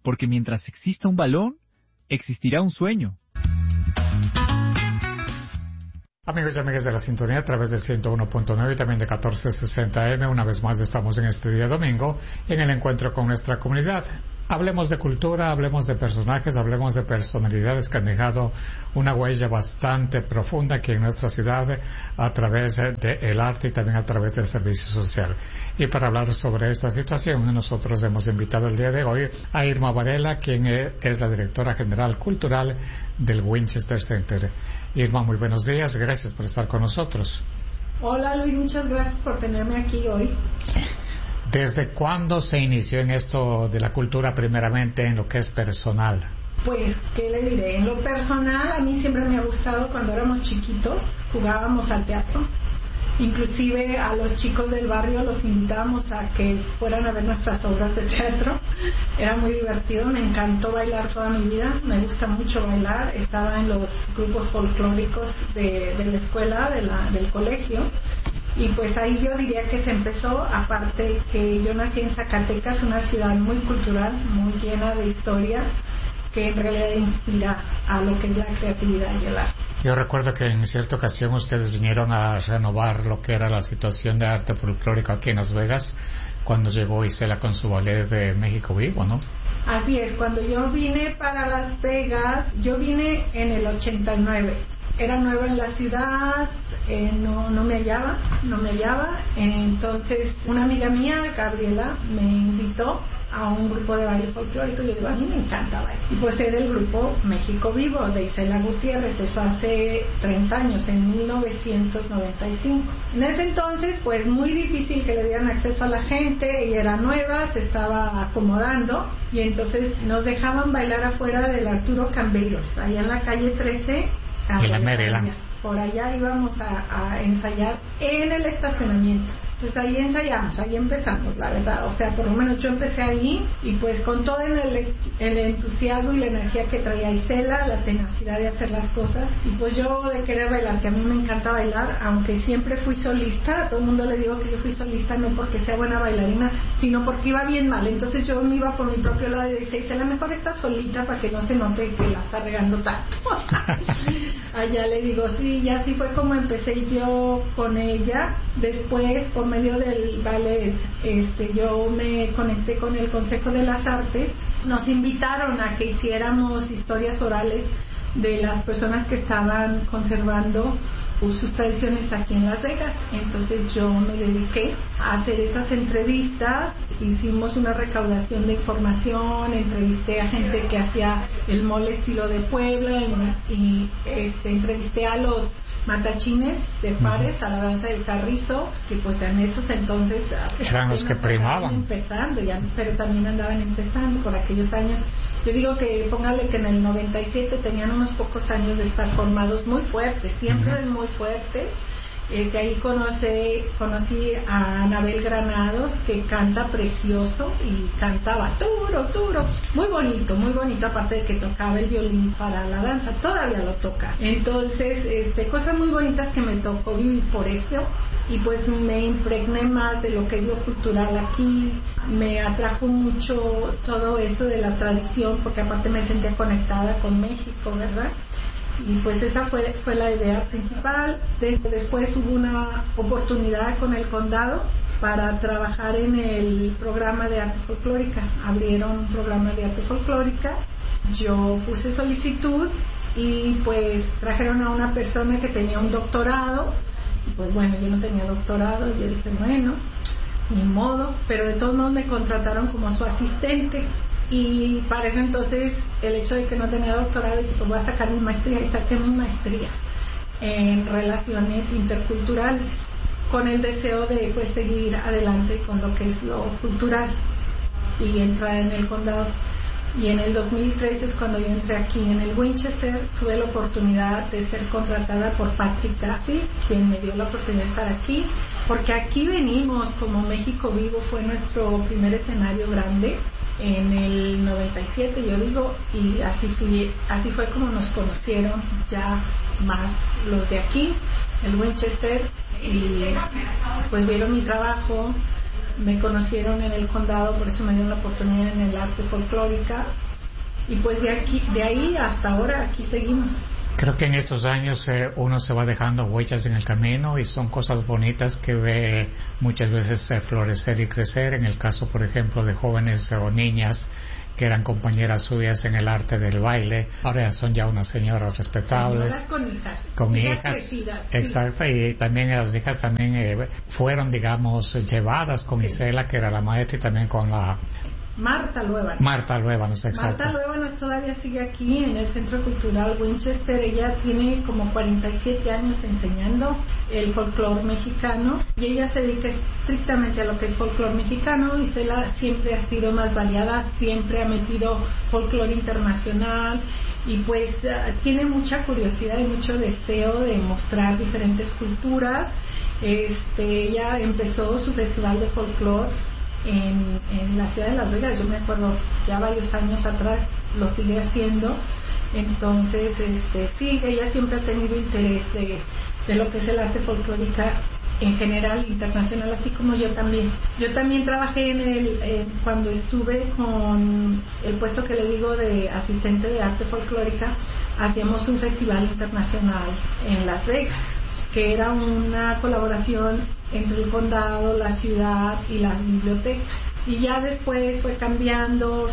porque mientras exista un balón, existirá un sueño. Amigos y amigas de la sintonía a través del 101.9 y también de 1460M, una vez más estamos en este día domingo en el encuentro con nuestra comunidad. Hablemos de cultura, hablemos de personajes, hablemos de personalidades que han dejado una huella bastante profunda aquí en nuestra ciudad a través del arte y también a través del servicio social. Y para hablar sobre esta situación, nosotros hemos invitado el día de hoy a Irma Varela, quien es la directora general cultural del Winchester Center. Irma, muy buenos días, gracias por estar con nosotros. Hola Luis, muchas gracias por tenerme aquí hoy. ¿Desde cuándo se inició en esto de la cultura, primeramente en lo que es personal? Pues, ¿qué le diré? En lo personal, a mí siempre me ha gustado cuando éramos chiquitos, jugábamos al teatro. Inclusive a los chicos del barrio los invitábamos a que fueran a ver nuestras obras de teatro. Era muy divertido, me encantó bailar toda mi vida, me gusta mucho bailar. Estaba en los grupos folclóricos de la escuela, del colegio. Y pues ahí yo diría que se empezó, aparte que yo nací en Zacatecas, una ciudad muy cultural, muy llena de historia, que en realidad inspira a lo que es la creatividad y el arte. Yo recuerdo que en cierta ocasión ustedes vinieron a renovar lo que era la situación de arte folclórico aquí en Las Vegas, cuando llegó Isela con su ballet de México Vivo, ¿no? Así es, cuando yo vine para Las Vegas, yo vine en el 89. Era nueva en la ciudad, no me hallaba, entonces una amiga mía, Gabriela, me invitó a un grupo de baile folclórico. Yo digo, a mí me encanta bailar. Y pues era el grupo México Vivo de Isela Gutiérrez, eso hace 30 años, en 1995. En ese entonces, pues muy difícil que le dieran acceso a la gente, y era nueva, se estaba acomodando, y entonces nos dejaban bailar afuera del Arturo Cambeiros, allá en la calle 13, en la Maryland. Por allá íbamos a ensayar en el estacionamiento. Entonces ahí ensayamos, ahí empezamos, la verdad. O sea, por lo menos yo empecé ahí, y pues con todo el entusiasmo y la energía que traía Isela, la tenacidad de hacer las cosas, y pues yo de querer bailar, que a mí me encanta bailar, aunque siempre fui solista. A todo el mundo le digo que yo fui solista no porque sea buena bailarina, sino porque iba bien mal. Entonces yo me iba por mi propio lado y decía, Isela, mejor está solita para que no se note que la está regando tanto. Allá le digo, sí, y así fue como empecé yo con ella. Después, por medio del ballet, yo me conecté con el Consejo de las Artes. Nos invitaron a que hiciéramos historias orales de las personas que estaban conservando sus tradiciones aquí en Las Vegas. Entonces yo me dediqué a hacer esas entrevistas, hicimos una recaudación de información, entrevisté a gente que hacía el mole estilo de Puebla, y entrevisté a los matachines de Pares, a la danza del carrizo, que pues en esos entonces eran los que primaban, empezando ya, pero también andaban empezando por aquellos años. Yo digo que póngale que en el 97 tenían unos pocos años de estar formados, muy fuertes, siempre muy fuertes. Ahí conocí a Anabel Granados, que canta precioso y cantaba turo, muy bonito, aparte de que tocaba el violín para la danza, todavía lo toca. Entonces, cosas muy bonitas que me tocó vivir por eso, y pues me impregné más de lo que es lo cultural aquí. Me atrajo mucho todo eso de la tradición, porque aparte me sentía conectada con México, ¿verdad? Y pues esa fue la idea principal. Después hubo una oportunidad con el condado para trabajar en el programa de arte folclórica. Abrieron un programa de arte folclórica, yo puse solicitud, y pues trajeron a una persona que tenía un doctorado, y pues bueno, yo no tenía doctorado, y yo dije, bueno, ni modo, pero de todos modos me contrataron como su asistente. Y para ese entonces, el hecho de que no tenía doctorado, dije, pues voy a sacar mi maestría, y saqué mi maestría en relaciones interculturales, con el deseo de pues seguir adelante con lo que es lo cultural y entrar en el condado. Y en el 2013 es cuando yo entré aquí en el Winchester. Tuve la oportunidad de ser contratada por Patrick Duffy, quien me dio la oportunidad de estar aquí, porque aquí venimos como México Vivo, fue nuestro primer escenario grande en el 97, yo digo, y así fue como nos conocieron ya más los de aquí, el Winchester, y pues vieron mi trabajo, me conocieron en el condado, por eso me dieron la oportunidad en el arte folclórica, y pues de ahí hasta ahora aquí seguimos. Creo que en estos años uno se va dejando huellas en el camino y son cosas bonitas que ve muchas veces florecer y crecer. En el caso, por ejemplo, de jóvenes o niñas que eran compañeras suyas en el arte del baile, ahora son ya unas señoras respetables. Señoras con hijas. Crecidas, exacto, sí. Y también las hijas también fueron, digamos, llevadas con Isela, que era la maestra, y también con la... Marta Luébanos. Exacto. Marta Luébanos todavía sigue aquí en el Centro Cultural Winchester. Ella tiene como 47 años enseñando el folclore mexicano y ella se dedica estrictamente a lo que es folclore mexicano. Isela siempre ha sido más variada, siempre ha metido folclore internacional y pues tiene mucha curiosidad y mucho deseo de mostrar diferentes culturas. Ella empezó su festival de folclore en la ciudad de Las Vegas. Yo me acuerdo ya varios años atrás, lo sigue haciendo. Entonces sí, ella siempre ha tenido interés de lo que es el arte folclórico en general, internacional, así como yo también trabajé cuando estuve con el puesto que le digo de asistente de arte folclórica, hacíamos un festival internacional en Las Vegas, que era una colaboración entre el condado, la ciudad y las bibliotecas. Y ya después fue cambiando,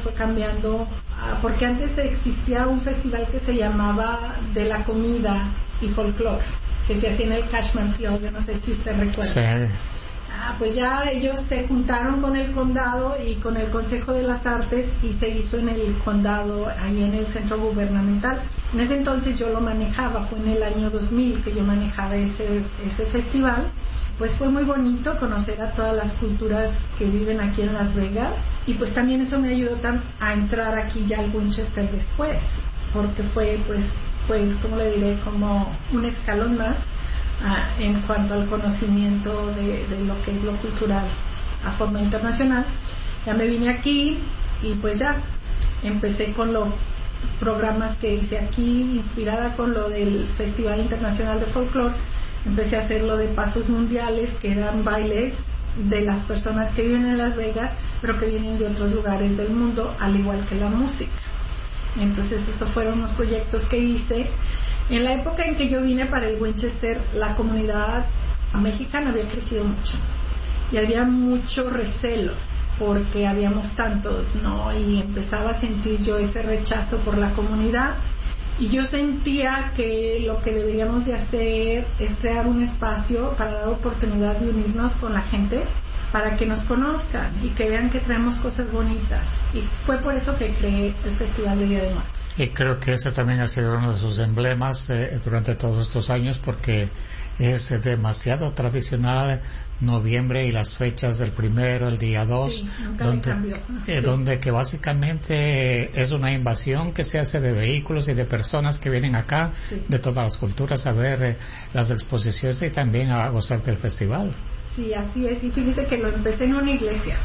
porque antes existía un festival que se llamaba de la comida y folclore, que se hacía en el Cashman Field, yo no sé si usted recuerda. Sí. Pues ya ellos se juntaron con el condado y con el Consejo de las Artes y se hizo en el condado, ahí en el centro gubernamental. En ese entonces yo lo manejaba, fue en el año 2000 que yo manejaba ese festival. Pues fue muy bonito conocer a todas las culturas que viven aquí en Las Vegas y pues también eso me ayudó a entrar aquí ya al Winchester después, porque fue pues como le diré, como un escalón más en cuanto al conocimiento de lo que es lo cultural a forma internacional. Ya me vine aquí y pues ya empecé con los programas que hice aquí, inspirada con lo del Festival Internacional de Folclore. Empecé a hacer lo de pasos mundiales, que eran bailes de las personas que viven en Las Vegas, pero que vienen de otros lugares del mundo, al igual que la música. Entonces esos fueron los proyectos que hice. En la época en que yo vine para el Winchester, la comunidad mexicana había crecido mucho y había mucho recelo porque habíamos tantos, ¿no? Y empezaba a sentir yo ese rechazo por la comunidad. Y yo sentía que lo que deberíamos de hacer es crear un espacio para dar oportunidad de unirnos con la gente, para que nos conozcan y que vean que traemos cosas bonitas. Y fue por eso que creé el Festival de Día de Muertos. Y creo que ese también ha sido uno de sus emblemas durante todos estos años, porque es demasiado tradicional noviembre y las fechas del 1, el día 2, sí, donde que básicamente es una invasión que se hace de vehículos y de personas que vienen acá, sí, de todas las culturas a ver las exposiciones y también a gozar del festival. Sí, así es. Y fíjese que lo empecé en una iglesia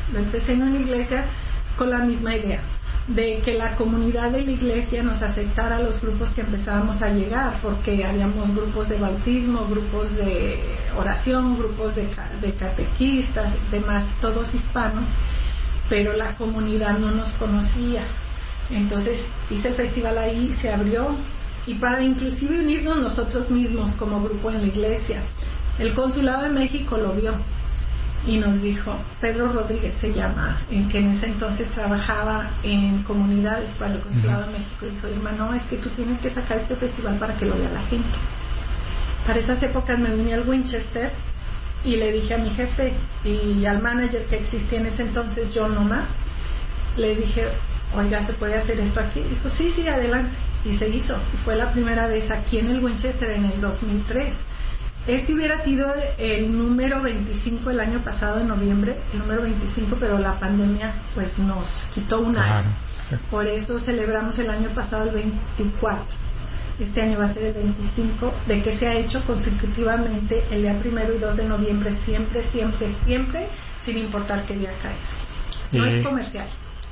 con la misma idea de que la comunidad de la iglesia nos aceptara a los grupos que empezábamos a llegar, porque habíamos grupos de bautismo, grupos de oración, grupos de catequistas, demás, todos hispanos, pero la comunidad no nos conocía. Entonces hice el festival ahí, se abrió, y para inclusive unirnos nosotros mismos como grupo en la iglesia. El Consulado de México lo vio y nos dijo, Pedro Rodríguez se llama, en que en ese entonces trabajaba en comunidades para el Consulado de México, y dijo, hermano, es que tú tienes que sacar este festival para que lo vea la gente. Para esas épocas me vine al Winchester y le dije a mi jefe y al manager que existía en ese entonces, John Noma, le dije, oiga, ¿se puede hacer esto aquí? Dijo, sí, adelante, y se hizo, y fue la primera vez aquí en el Winchester en el 2003. Este hubiera sido el número 25 el año pasado, en noviembre, el número 25, pero la pandemia pues nos quitó un año. Por eso celebramos el año pasado el 24. Este año va a ser el 25, de que se ha hecho consecutivamente el día 1 y 2 de noviembre, siempre, sin importar qué día caiga. No es comercial.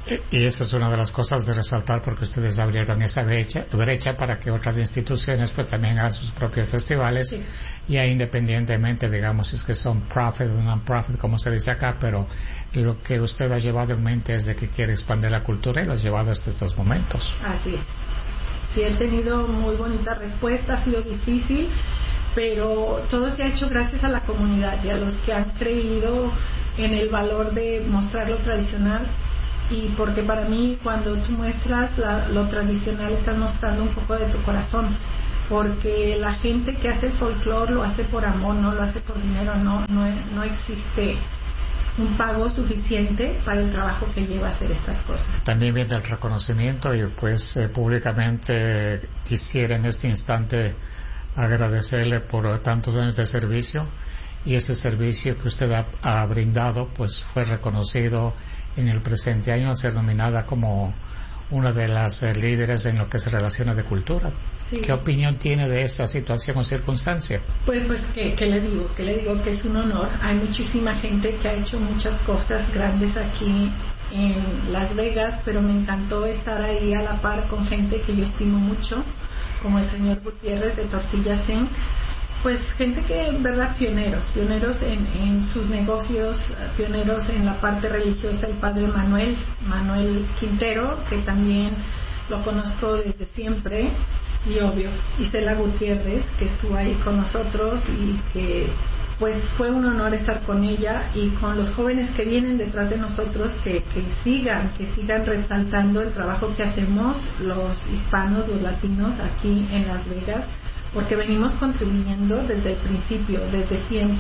Y esa es una de las cosas de resaltar, porque ustedes abrieron esa brecha para que otras instituciones pues también hagan sus propios festivales, sí. Ya independientemente, digamos, si es que son profit o non-profit, como se dice acá, pero lo que usted ha llevado en mente es de que quiere expandir la cultura y lo ha llevado hasta estos momentos. Así es. Sí, he tenido muy bonita respuesta, ha sido difícil, pero todo se ha hecho gracias a la comunidad y a los que han creído en el valor de mostrar lo tradicional. Y porque para mí, cuando tú muestras lo tradicional, estás mostrando un poco de tu corazón, porque la gente que hace el folclore lo hace por amor, no lo hace por dinero, no existe un pago suficiente para el trabajo que lleva a hacer estas cosas. También viene el reconocimiento y pues públicamente quisiera en este instante agradecerle por tantos años de servicio, y ese servicio que usted ha brindado pues fue reconocido en el presente año, a ser nominada como una de las líderes en lo que se relaciona de cultura. Sí. ¿Qué opinión tiene de esta situación o circunstancia? Pues ¿qué le digo? Que es un honor. Hay muchísima gente que ha hecho muchas cosas grandes aquí en Las Vegas, pero me encantó estar ahí a la par con gente que yo estimo mucho, como el señor Gutiérrez de Tortillas Inc. Pues gente que en verdad pioneros en sus negocios, pioneros en la parte religiosa, el padre Manuel Quintero, que también lo conozco desde siempre, y obvio Isela Gutiérrez, que estuvo ahí con nosotros, y que pues fue un honor estar con ella, y con los jóvenes que vienen detrás de nosotros, que sigan resaltando el trabajo que hacemos los hispanos, los latinos aquí en Las Vegas, porque venimos contribuyendo desde el principio, desde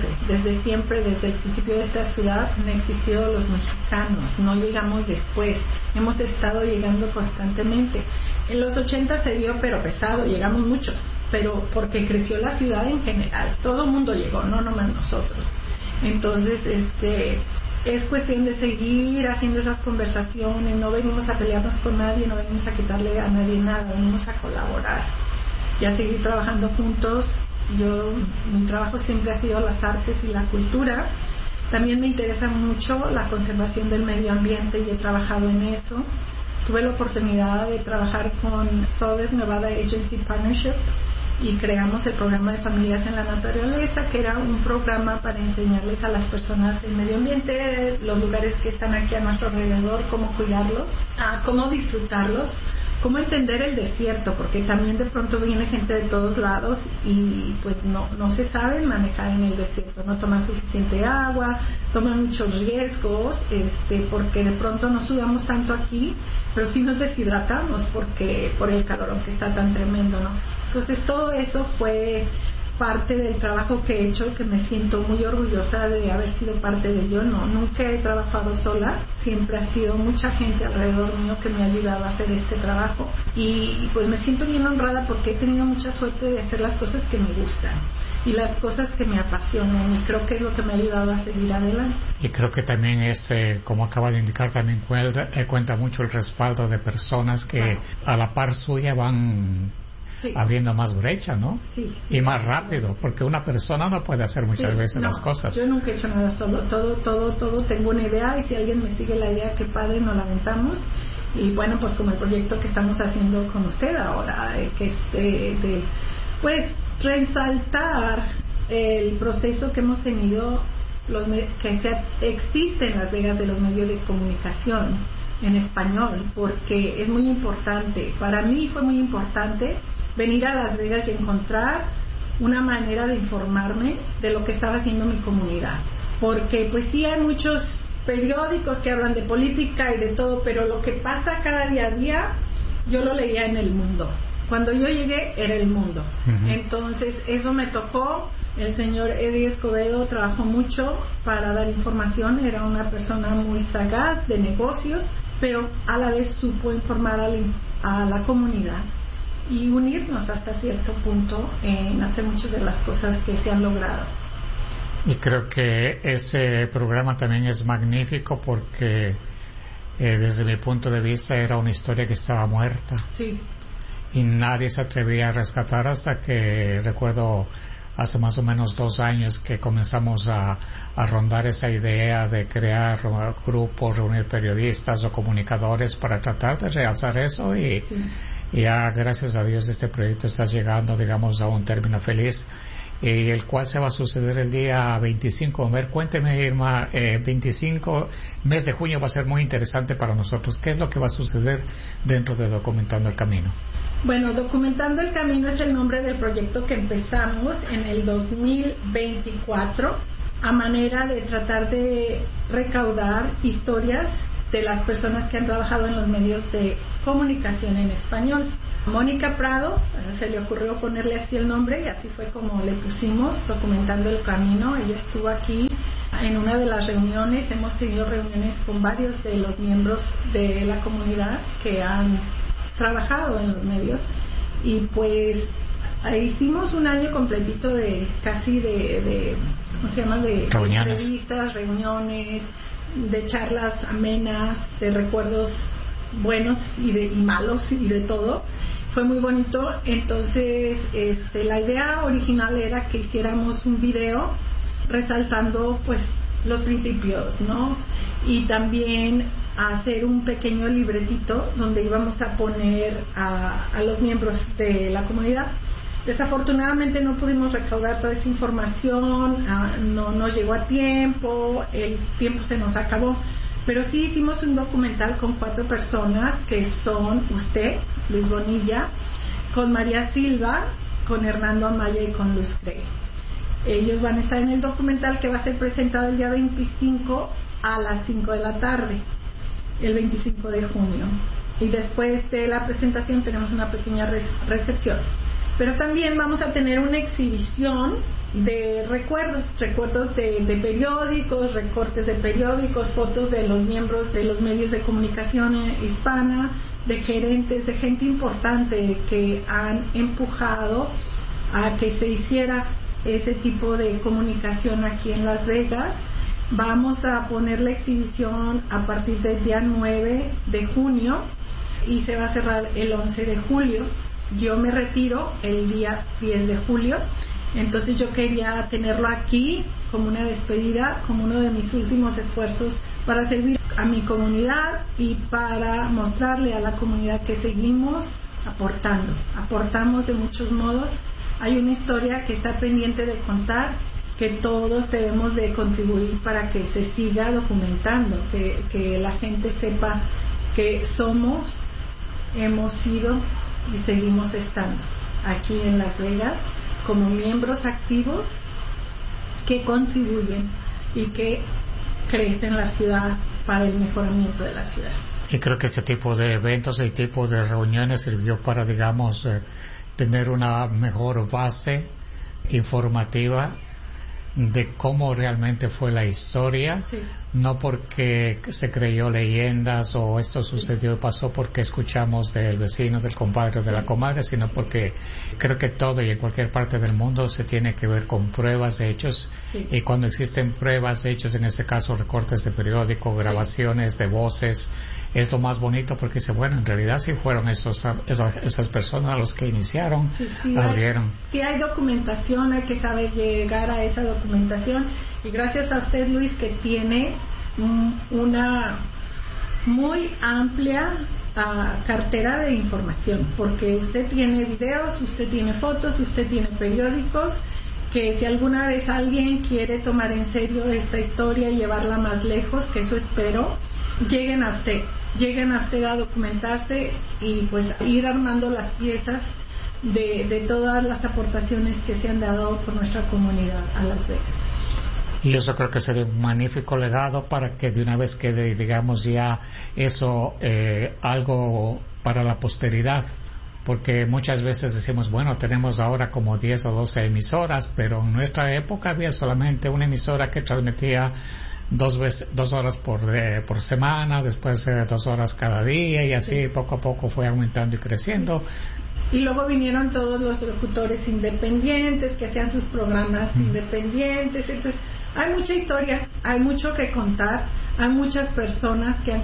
el principio de esta ciudad han existido los mexicanos, no llegamos después, hemos estado llegando constantemente. En los 80 se dio, pero pesado, llegamos muchos, pero porque creció la ciudad en general, todo el mundo llegó, no nomás nosotros. Entonces, es cuestión de seguir haciendo esas conversaciones, no venimos a pelearnos con nadie, no venimos a quitarle a nadie nada, venimos a colaborar y a seguir trabajando juntos. Mi trabajo siempre ha sido las artes y la cultura. También me interesa mucho la conservación del medio ambiente y he trabajado en eso. Tuve la oportunidad de trabajar con Southern Nevada Agency Partnership y creamos el programa de familias en la naturaleza, que era un programa para enseñarles a las personas el medio ambiente, los lugares que están aquí a nuestro alrededor, cómo cuidarlos, cómo disfrutarlos, cómo entender el desierto, porque también de pronto viene gente de todos lados y pues no se sabe manejar en el desierto, no toman suficiente agua, toman muchos riesgos, porque de pronto no sudamos tanto aquí, pero sí nos deshidratamos por el calor que está tan tremendo, ¿no? Entonces todo eso fue parte del trabajo que he hecho, que me siento muy orgullosa de haber sido parte de ello. Nunca he trabajado sola, siempre ha sido mucha gente alrededor mío que me ha ayudado a hacer este trabajo, y pues me siento bien honrada porque he tenido mucha suerte de hacer las cosas que me gustan y las cosas que me apasionan, y creo que es lo que me ha ayudado a seguir adelante. Y creo que también como acaba de indicar, también cuenta mucho el respaldo de personas que a la par suya van abriendo más brecha, ¿no? Sí, y más rápido, porque una persona no puede hacer muchas veces las cosas. Yo nunca he hecho nada solo, todo tengo una idea, y si alguien me sigue la idea, qué padre, nos la aventamos. Y bueno, pues como el proyecto que estamos haciendo con usted ahora, que es pues resaltar el proceso que hemos tenido, existe en Las Vegas, de los medios de comunicación en español, porque es muy importante. Para mí fue muy importante venir a Las Vegas y encontrar una manera de informarme de lo que estaba haciendo mi comunidad, porque pues sí hay muchos periódicos que hablan de política y de todo, pero lo que pasa cada día a día yo lo leía en El Mundo. Cuando yo llegué era El Mundo. Entonces eso me tocó. El señor Eddie Escobedo trabajó mucho para dar información, era una persona muy sagaz de negocios, pero a la vez supo informar a la comunidad y unirnos hasta cierto punto en hacer muchas de las cosas que se han logrado. Y creo que ese programa también es magnífico porque desde mi punto de vista era una historia que estaba muerta. Sí. Y nadie se atrevía a rescatar hasta que recuerdo hace más o menos 2 años que comenzamos a rondar esa idea de crear grupos, reunir periodistas o comunicadores para tratar de realzar eso y ya gracias a Dios este proyecto está llegando, digamos, a un término feliz, y el cual se va a suceder el día 25. A ver, cuénteme, Irma, 25, mes de junio va a ser muy interesante para nosotros. ¿Qué es lo que va a suceder dentro de Documentando el Camino? Bueno, Documentando el Camino es el nombre del proyecto que empezamos en el 2024 a manera de tratar de recaudar historias de las personas que han trabajado en los medios de comunicación en español. Mónica Prado, se le ocurrió ponerle así el nombre y así fue como le pusimos Documentando el Camino. Ella estuvo aquí en una de las reuniones, hemos tenido reuniones con varios de los miembros de la comunidad que han trabajado en los medios y pues hicimos un año completito de casi de ¿cómo se llama? De entrevistas, reuniones, de charlas amenas, de recuerdos buenos y malos y de todo. Fue muy bonito. Entonces la idea original era que hiciéramos un video resaltando pues los principios, ¿no? Y también hacer un pequeño libretito donde íbamos a poner a los miembros de la comunidad. Desafortunadamente no pudimos recaudar toda esa información, no nos llegó a tiempo, el tiempo se nos acabó, pero sí hicimos un documental con 4 personas que son usted, Luis Bonilla, con María Silva, con Hernando Amaya y con Luz Grey. Ellos van a estar en el documental que va a ser presentado el día 25 a las 5 de la tarde, el 25 de junio. Y después de la presentación tenemos una pequeña recepción. Pero también vamos a tener una exhibición de recuerdos de periódicos, recortes de periódicos, fotos de los miembros de los medios de comunicación hispana, de gerentes, de gente importante que han empujado a que se hiciera ese tipo de comunicación aquí en Las Vegas. Vamos a poner la exhibición a partir del día 9 de junio y se va a cerrar el 11 de julio. Yo me retiro el día 10 de julio, entonces yo quería tenerlo aquí como una despedida, como uno de mis últimos esfuerzos para servir a mi comunidad y para mostrarle a la comunidad que seguimos aportamos de muchos modos. Hay una historia que está pendiente de contar, que todos debemos de contribuir para que se siga documentando, que la gente sepa que somos, hemos sido y seguimos estando aquí en Las Vegas como miembros activos que contribuyen y que crecen la ciudad para el mejoramiento de la ciudad. Y creo que este tipo de eventos y tipo de reuniones sirvió para, digamos, tener una mejor base informativa de cómo realmente fue la historia, sí. No porque se creyó leyendas o esto sucedió y pasó porque escuchamos del vecino, del compadre, de la comadre, sino porque creo que todo y en cualquier parte del mundo se tiene que ver con pruebas de hechos, sí. Y cuando existen pruebas de hechos, en este caso recortes de periódico, grabaciones, sí. De voces, es lo más bonito porque dice, bueno, en realidad sí fueron esas personas los que iniciaron, sí, abrieron. Si hay documentación, hay que saber llegar a esa documentación, y gracias a usted, Luis, que tiene una muy amplia cartera de información, porque usted tiene videos, usted tiene fotos, usted tiene periódicos, que si alguna vez alguien quiere tomar en serio esta historia y llevarla más lejos, que eso espero, lleguen a usted a documentarse y pues ir armando las piezas de todas las aportaciones que se han dado por nuestra comunidad a Las Vegas. Y eso creo que sería un magnífico legado para que de una vez quede, digamos, ya eso algo para la posteridad, porque muchas veces decimos, bueno, tenemos ahora como 10 o 12 emisoras, pero en nuestra época había solamente una emisora que transmitía 2 horas por semana, después 2 horas cada día, y así sí. Poco a poco fue aumentando y creciendo. Y luego vinieron todos los locutores independientes que hacían sus programas independientes. Entonces hay mucha historia, hay mucho que contar, hay muchas personas que han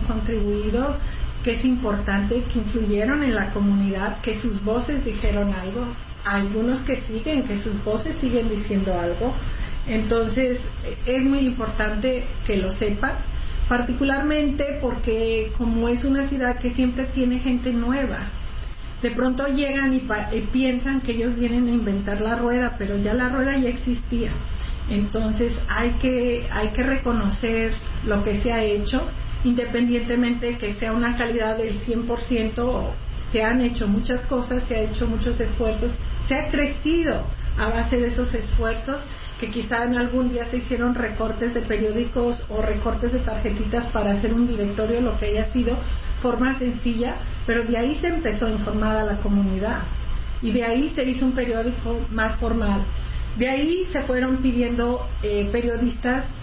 contribuido, que es importante, que influyeron en la comunidad, que sus voces dijeron algo. algunos que siguen, que sus voces siguen diciendo algo. Entonces es muy importante que lo sepan, particularmente porque como es una ciudad que siempre tiene gente nueva, de pronto llegan y piensan que ellos vienen a inventar la rueda, pero ya la rueda ya existía. Entonces hay que reconocer lo que se ha hecho, independientemente de que sea una calidad del 100%. Se han hecho muchas cosas, se han hecho muchos esfuerzos, se ha crecido a base de esos esfuerzos, que quizá en algún día se hicieron recortes de periódicos o recortes de tarjetitas para hacer un directorio, lo que haya sido, forma sencilla, pero de ahí se empezó a informar a la comunidad y de ahí se hizo un periódico más formal. De ahí se fueron pidiendo periodistas